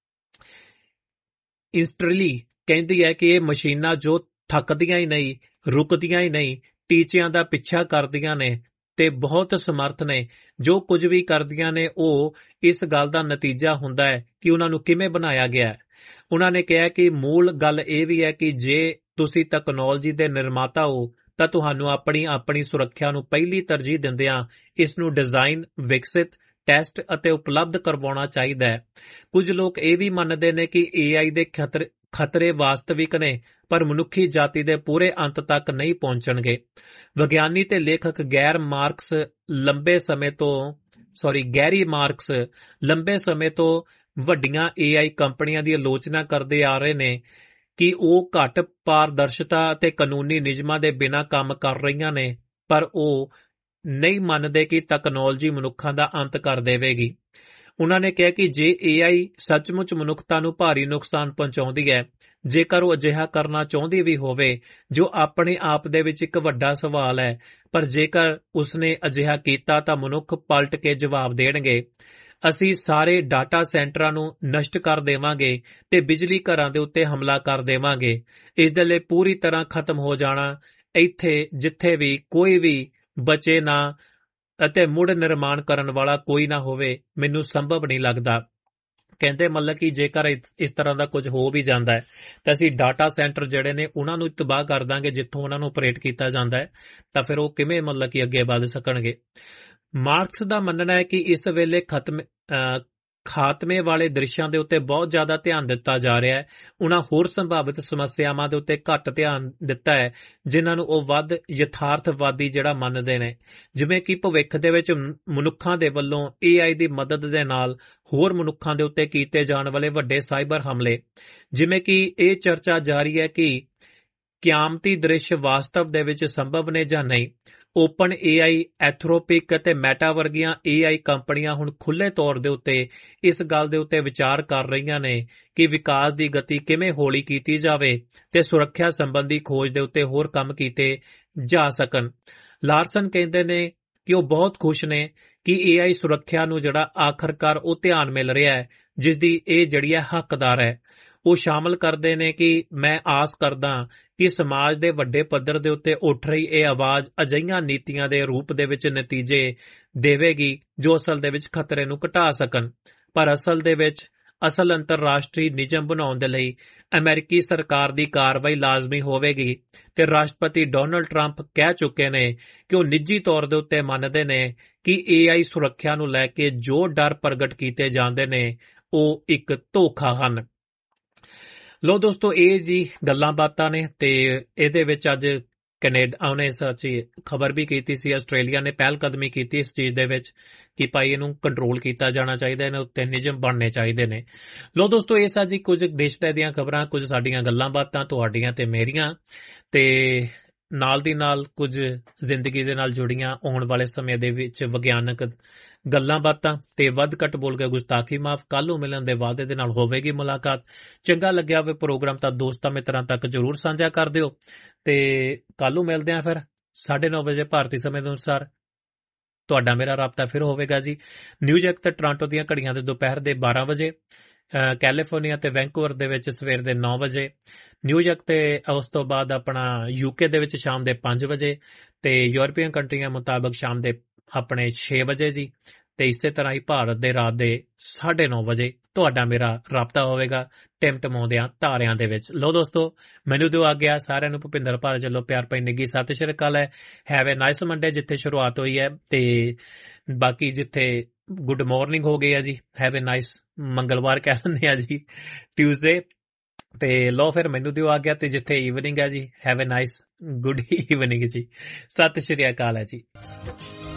ਇੰਸਟਰਲੀ ਕਹਿੰਦੀ ਹੈ ਕਿ ਇਹ ਮਸ਼ੀਨਾਂ ਜੋ ਥੱਕਦੀਆਂ ਹੀ ਨਹੀਂ, ਰੁਕਦੀਆਂ ਹੀ ਨਹੀਂ, ਟੀਚਿਆਂ ਦਾ ਪਿੱਛਾ ਕਰਦੀਆਂ ਨੇ ਤੇ ਬਹੁਤ ਸਮਰਥ ਨੇ। ਜੋ ਕੁਝ ਵੀ ਕਰਦੀਆਂ ਨੇ ਉਹ ਇਸ ਗੱਲ ਦਾ ਨਤੀਜਾ ਹੁੰਦਾ ਹੈ ਕਿ ਉਹਨਾਂ ਨੂੰ ਕਿਵੇਂ ਬਣਾਇਆ ਗਿਆ ਹੈ। ਉਹਨਾਂ ਨੇ ਕਿਹਾ ਕਿ ਮੂਲ ਗੱਲ ਇਹ ਵੀ ਹੈ ਕਿ ਜੇ ਤੁਸੀਂ ਤਕਨਾਲੋਜੀ ਦੇ ਨਿਰਮਾਤਾ ਹੋ ਤਾਂ ਤੁਹਾਨੂੰ ਆਪਣੀ ਆਪਣੀ ਸੁਰੱਖਿਆ ਨੂੰ ਪਹਿਲੀ ਤਰਜੀਹ ਦਿੰਦਿਆਂ ਇਸ ਨੂੰ ਡਿਜ਼ਾਈਨ, ਵਿਕਸਿਤ, ਟੈਸਟ ਅਤੇ ਉਪਲਬਧ ਕਰਵਾਉਣਾ ਚਾਹੀਦਾ ਹੈ। ਕੁਝ ਲੋਕ ਇਹ ਵੀ ਮੰਨਦੇ ਨੇ ਕਿ ਏ ਆਈ ਦੇ ਖਤਰੇ ਖਤਰੇ ਵਾਸਤਵਿਕ ਨੇ ਪਰ ਮਨੁੱਖੀ ਜਾਤੀ ਦੇ ਪੂਰੇ ਅੰਤ ਤੱਕ ਨਹੀਂ ਪਹੁੰਚਣਗੇ। ਵਿਗਿਆਨੀ ਤੇ ਲੇਖਕ ਗੈਰ ਮਾਰਕਸ ਲੰਬੇ ਸਮੇਂ ਤੋਂ ਸੌਰੀ ਗੈਰੀ ਮਾਰਕਸ ਲੰਬੇ ਸਮੇਂ ਤੋਂ ਵੱਡੀਆਂ ਏ ਆਈ ਕੰਪਨੀਆਂ ਦੀ ਆਲੋਚਨਾ ਕਰਦੇ ਆ ਰਹੇ ਨੇ ਕਿ ਉਹ ਘੱਟ ਪਾਰਦਰਸ਼ਤਾ ਅਤੇ ਕਾਨੂੰਨੀ ਨਿਯਮਾਂ ਦੇ ਬਿਨਾਂ ਕੰਮ ਕਰ ਰਹੀਆਂ ਨੇ, ਪਰ ਉਹ ਨਹੀਂ ਮੰਨਦੇ ਕਿ ਤਕਨਾਲੋਜੀ ਮਨੁੱਖਾਂ ਦਾ ਅੰਤ ਕਰ ਦੇਵੇਗੀ। ਉਹਨਾਂ ਨੇ ਕਿਹਾ ਕਿ ਜੇ ਏ ਆਈ ਸੱਚਮੁੱਚ ਮਨੁੱਖਤਾ ਨੂੰ ਭਾਰੀ ਨੁਕਸਾਨ ਪਹੁੰਚਾਉਂਦੀ ਹੈ, ਜੇਕਰ ਉਹ ਅਜਿਹਾ ਕਰਨਾ ਚਾਹੁੰਦੀ ਵੀ ਹੋਵੇ, ਜੋ ਆਪਣੇ ਆਪ ਦੇ ਵਿੱਚ ਇੱਕ ਵੱਡਾ ਸਵਾਲ ਹੈ, ਪਰ ਜੇਕਰ ਉਸਨੇ ਅਜਿਹਾ ਕੀਤਾ ਤਾਂ ਮਨੁੱਖ ਪਲਟ ਕੇ ਜਵਾਬ ਦੇਣਗੇ। ਅਸੀਂ ਸਾਰੇ ਡਾਟਾ ਸੈਂਟਰਾਂ ਨੂੰ ਨਸ਼ਟ ਕਰ ਦੇਵਾਂਗੇ ਤੇ ਬਿਜਲੀ ਘਰਾਂ ਦੇ ਉੱਤੇ ਹਮਲਾ ਕਰ ਦੇਵਾਂਗੇ। ਇਸ ਦੇ ਲਈ ਪੂਰੀ ਤਰ੍ਹਾਂ ਖਤਮ ਹੋ ਜਾਣਾ, ਇੱਥੇ ਜਿੱਥੇ ਵੀ ਕੋਈ ਵੀ ਬਚੇ ਨਾ ਅਤੇ ਮੁੜ ਨਿਰਮਾਣ ਕਰਨ ਵਾਲਾ ਕੋਈ ਨਾ ਹੋਵੇ, ਮੈਨੂੰ ਸੰਭਵ ਨਹੀਂ ਲੱਗਦਾ। ਕਹਿੰਦੇ ਮਤਲਬ ਕਿ ਜੇਕਰ ਇਸ ਤਰ੍ਹਾਂ ਦਾ ਕੁਝ ਹੋ ਵੀ ਜਾਂਦਾ ਹੈ ਤਾਂ ਅਸੀਂ ਡਾਟਾ ਸੈਂਟਰ ਜਿਹੜੇ ਨੇ ਉਹਨਾਂ ਨੂੰ ਤਬਾਹ ਕਰ ਦਾਂਗੇ ਜਿੱਥੋਂ ਉਹਨਾਂ ਨੂੰ ਆਪਰੇਟ ਕੀਤਾ ਜਾਂਦਾ ਹੈ, ਤਾਂ ਫਿਰ ਉਹ ਕਿਵੇਂ ਮਤਲਬ ਕਿ ਅੱਗੇ ਵਧ ਸਕਣਗੇ। ਮਾਰਕਸ ਦਾ ਮੰਨਣਾ ਹੈ ਕਿ ਇਸ ਵੇਲੇ ਖਤਮ ਖਾਤਮੇ ਵਾਲੇ ਦ੍ਰਿਸ਼ਾਂ ਦੇ ਉੱਤੇ ਬਹੁਤ ਜ਼ਿਆਦਾ ਧਿਆਨ ਦਿੱਤਾ ਜਾ ਰਿਹਾ ਹੈ। ਉਹਨਾਂ ਹੋਰ ਸੰਭਾਵਿਤ ਸਮੱਸਿਆਵਾਂ ਦੇ ਉੱਤੇ ਘੱਟ ਧਿਆਨ ਦਿੱਤਾ ਹੈ ਜਿਨ੍ਹਾਂ ਨੂੰ ਉਹ ਵੱਧ ਯਥਾਰਥਵਾਦੀ ਜਿਹੜਾ ਮੰਨਦੇ ਨੇ, ਜਿਵੇਂ ਕਿ ਭਵਿੱਖ ਦੇ ਵਿੱਚ ਮਨੁੱਖਾਂ ਦੇ ਵੱਲੋਂ ਏ ਆਈ ਦੀ ਮਦਦ ਦੇ ਨਾਲ ਹੋਰ ਮਨੁੱਖਾਂ ਦੇ ਉੱਤੇ ਕੀਤੇ ਜਾਣ ਵਾਲੇ ਵੱਡੇ ਸਾਈਬਰ ਹਮਲੇ। ਜਿਵੇਂ ਕਿ ਇਹ ਚਰਚਾ ਜਾਰੀ ਹੈ ਕਿ ਕਿਆਮਤੀ ਦ੍ਰਿਸ਼ ਵਾਸਤਵ ਦੇ ਵਿੱਚ ਸੰਭਵ ਨੇ ਜਾਂ ਨਹੀਂ। ਓਪਨ ਏ ਆਈ, ਐਥਰੋਪਿਕ ਅਤੇ ਮੈਟਾ ਵਰਗੀਆਂ ਏ ਆਈ ਕੰਪਨੀਆਂ ਹੁਣ ਖੁੱਲ੍ਹੇ ਤੌਰ ਦੇ ਉੱਤੇ ਇਸ ਗੱਲ ਦੇ ਉੱਤੇ ਵਿਚਾਰ ਕਰ ਰਹੀਆਂ ਨੇ ਕਿ ਵਿਕਾਸ ਦੀ ਗਤੀ ਕਿਵੇਂ ਹੌਲੀ ਕੀਤੀ ਜਾਵੇ ਤੇ ਸੁਰੱਖਿਆ ਸੰਬੰਧੀ ਖੋਜ ਦੇ ਉੱਤੇ ਹੋਰ ਕੰਮ ਕੀਤੇ ਜਾ ਸਕਣ। ਲਾਰਸਨ ਕਹਿੰਦੇ ਨੇ ਕਿ ਉਹ ਬਹੁਤ ਖੁਸ਼ ਨੇ ਕਿ ਏ ਆਈ ਸੁਰੱਖਿਆ ਨੂੰ ਜਿਹੜਾ ਆਖਰਕਾਰ ਉਹ ਧਿਆਨ ਮਿਲ ਰਿਹਾ ਹੈ ਜਿਸ ਦੀ ਇਹ ਜਿਹੜੀ ਹੈ ਹੱਕਦਾਰ ਹੈ। ਉਹ ਸ਼ਾਮਲ ਕਰਦੇ ਨੇ ਕਿ ਮੈਂ ਆਸ ਕਰਦਾ ਕਿ ਸਮਾਜ ਦੇ ਵੱਡੇ ਪੱਧਰ ਦੇ ਉੱਤੇ ਉੱਠ ਰਹੀ ਇਹ ਆਵਾਜ਼ ਅਜਿਹੀਆਂ ਨੀਤੀਆਂ ਦੇ ਰੂਪ ਦੇ ਵਿੱਚ ਨਤੀਜੇ ਦੇਵੇਗੀ ਜੋ ਅਸਲ ਦੇ ਵਿੱਚ ਖਤਰੇ ਨੂੰ ਘਟਾ ਸਕਣ। ਪਰ ਅਸਲ ਦੇ ਵਿੱਚ ਅਸਲ ਅੰਤਰਰਾਸ਼ਟਰੀ ਨਿਯਮ ਬਣਾਉਣ ਦੇ ਲਈ ਅਮਰੀਕੀ ਸਰਕਾਰ ਦੀ ਕਾਰਵਾਈ ਲਾਜ਼ਮੀ ਹੋਵੇਗੀ ਤੇ ਰਾਸ਼ਟਰਪਤੀ ਡੋਨਲਡ ਟਰੰਪ ਕਹਿ ਚੁੱਕੇ ਨੇ ਕਿ ਉਹ ਨਿੱਜੀ ਤੌਰ ਦੇ ਉੱਤੇ ਮੰਨਦੇ ਨੇ ਕਿ ਏ ਆਈ ਸੁਰੱਖਿਆ ਨੂੰ ਲੈ ਕੇ ਜੋ ਡਰ ਪ੍ਰਗਟ ਕੀਤੇ ਜਾਂਦੇ ਨੇ ਉਹ ਇੱਕ ਧੋਖਾ ਹਨ। ਲੋ ਦੋਸਤੋ, ਇਹ ਜੀ ਗੱਲਾਂ ਬਾਤਾਂ ਨੇ ਤੇ ਇਹਦੇ ਵਿੱਚ ਅੱਜ ਕੈਨੇਡਾ ਉਹਨੇ ਸੱਚੀ ਖਬਰ ਵੀ ਕੀਤੀ ਸੀ, ਆਸਟ੍ਰੇਲੀਆ ਨੇ ਪਹਿਲ ਕਦਮੀ ਕੀਤੀ ਇਸ ਚੀਜ਼ ਦੇ ਵਿੱਚ ਕਿ ਭਾਈ ਇਹਨੂੰ ਕੰਟਰੋਲ ਕੀਤਾ ਜਾਣਾ ਚਾਹੀਦਾ, ਇਹਨਾਂ ਉੱਤੇ ਨਿਯਮ ਬਣਨੇ ਚਾਹੀਦੇ ਨੇ। ਲੋ ਦੋਸਤੋ, ਇਹ ਸਾ ਜੀ ਕੁਝ ਦੇਸ਼ ਦੀਆਂ ਖਬਰਾਂ, ਕੁਝ ਸਾਡੀਆਂ ਗੱਲਾਂ ਬਾਤਾਂ ਤੁਹਾਡੀਆਂ ਤੇ ਮੇਰੀਆਂ, ਤੇ ਨਾਲ ਦੀ ਨਾਲ ਕੁਝ ਜ਼ਿੰਦਗੀ ਦੇ ਨਾਲ ਜੁੜੀਆਂ ਆਉਣ ਵਾਲੇ ਸਮੇਂ ਦੇ ਵਿੱਚ ਵਿਗਿਆਨਕ ਗੱਲਾਂ ਬਾਤਾਂ ਤੇ ਵੱਧ ਘੱਟ ਬੋਲ ਕੇ ਗੁਸਤਾਖੀ ਮਾਫ। ਕੱਲ੍ਹ ਨੂੰ ਮਿਲਣ ਦੇ ਵਾਅਦੇ ਦੇ ਨਾਲ ਹੋਵੇਗੀ ਮੁਲਾਕਾਤ। ਚੰਗਾ ਲੱਗਿਆ ਹੋਵੇ ਪ੍ਰੋਗਰਾਮ ਤਾਂ ਦੋਸਤਾਂ ਮਿੱਤਰਾਂ ਤੱਕ ਜ਼ਰੂਰ ਸਾਂਝਾ ਕਰ ਦਿਓ ਤੇ ਕੱਲ੍ਹ ਨੂੰ ਮਿਲਦੇ ਹਾਂ ਫਿਰ ਸਾਢੇ ਨੌ ਵਜੇ ਭਾਰਤੀ ਸਮੇਂ ਦੇ ਅਨੁਸਾਰ। ਤੁਹਾਡਾ ਮੇਰਾ ਰਾਬਤਾ ਫਿਰ ਹੋਵੇਗਾ ਜੀ ਨਿਊਯਾਰਕ ਤੇ ਟੋਰਾਂਟੋ ਦੀਆਂ ਘੜੀਆਂ ਦੇ ਦੁਪਹਿਰ ਦੇ ਬਾਰਾਂ ਵਜੇ, ਕੈਲੀਫੋਰਨੀਆ ਤੇ ਵੈਂਕੂਵਰ ਦੇ ਵਿੱਚ ਸਵੇਰ ਦੇ ਨੌ ਵਜੇ, ਨਿਊਯਾਰਕ ਤੇ ਉਸ ਤੋਂ ਬਾਅਦ ਆਪਣਾ ਯੂਕੇ ਦੇ ਵਿੱਚ ਸ਼ਾਮ ਦੇ ਪੰਜ ਵਜੇ ਤੇ ਯੂਰਪੀਅਨ ਕੰਟਰੀਆਂ ਮੁਤਾਬਕ ਸ਼ਾਮ ਦੇ ਆਪਣੇ ਛੇ ਵਜੇ ਜੀ, ਤੇ ਇਸੇ ਤਰ੍ਹਾਂ ਹੀ ਭਾਰਤ ਦੇ ਰਾਤ ਦੇ ਸਾਢੇ ਨੌ ਵਜੇ ਤੁਹਾਡਾ ਮੇਰਾ ਰਾਬਤਾ ਹੋਵੇਗਾ ਟਿਮਟਿਮਾਉਂਦਿਆਂ ਤਾਰਿਆਂ ਦੇ ਵਿੱਚ। ਲੋ ਦੋਸਤੋ, ਮੈਨੂੰ ਦਿਓ ਆ ਗਿਆ ਸਾਰਿਆਂ ਨੂੰ ਭੁਪਿੰਦਰ ਭਾਰਤ ਵੱਲੋਂ ਪਿਆਰ ਭਰੀ ਨਿੱਘੀ ਸਤਿ ਸ਼੍ਰੀ ਅਕਾਲ ਹੈ। ਹੈਵ ਏ ਨਾਈਸ ਮੰਡੇ ਜਿੱਥੇ ਸ਼ੁਰੂਆਤ ਹੋਈ ਹੈ, ਤੇ ਬਾਕੀ ਜਿੱਥੇ ਗੁੱਡ ਮਾਰਨਿੰਗ ਹੋ ਗਈ ਆ ਜੀ, ਹੈਵ ਏ ਨਾਈਸ ਮੰਗਲਵਾਰ ਕਹਿ ਲੈਂਦੇ ਆ ਜੀ, ਟਿਊਜ਼ਡੇ। ਤੇ ਲੋ ਫਿਰ ਮੈਨੂੰ ਦਿਓ ਆ ਗਿਆ, ਤੇ ਜਿੱਥੇ ਈਵਨਿੰਗ ਹੈ ਜੀ, have A nice good evening ਜੀ। ਸਤਿ ਸ਼੍ਰੀ ਅਕਾਲ ਹੈ ਜੀ।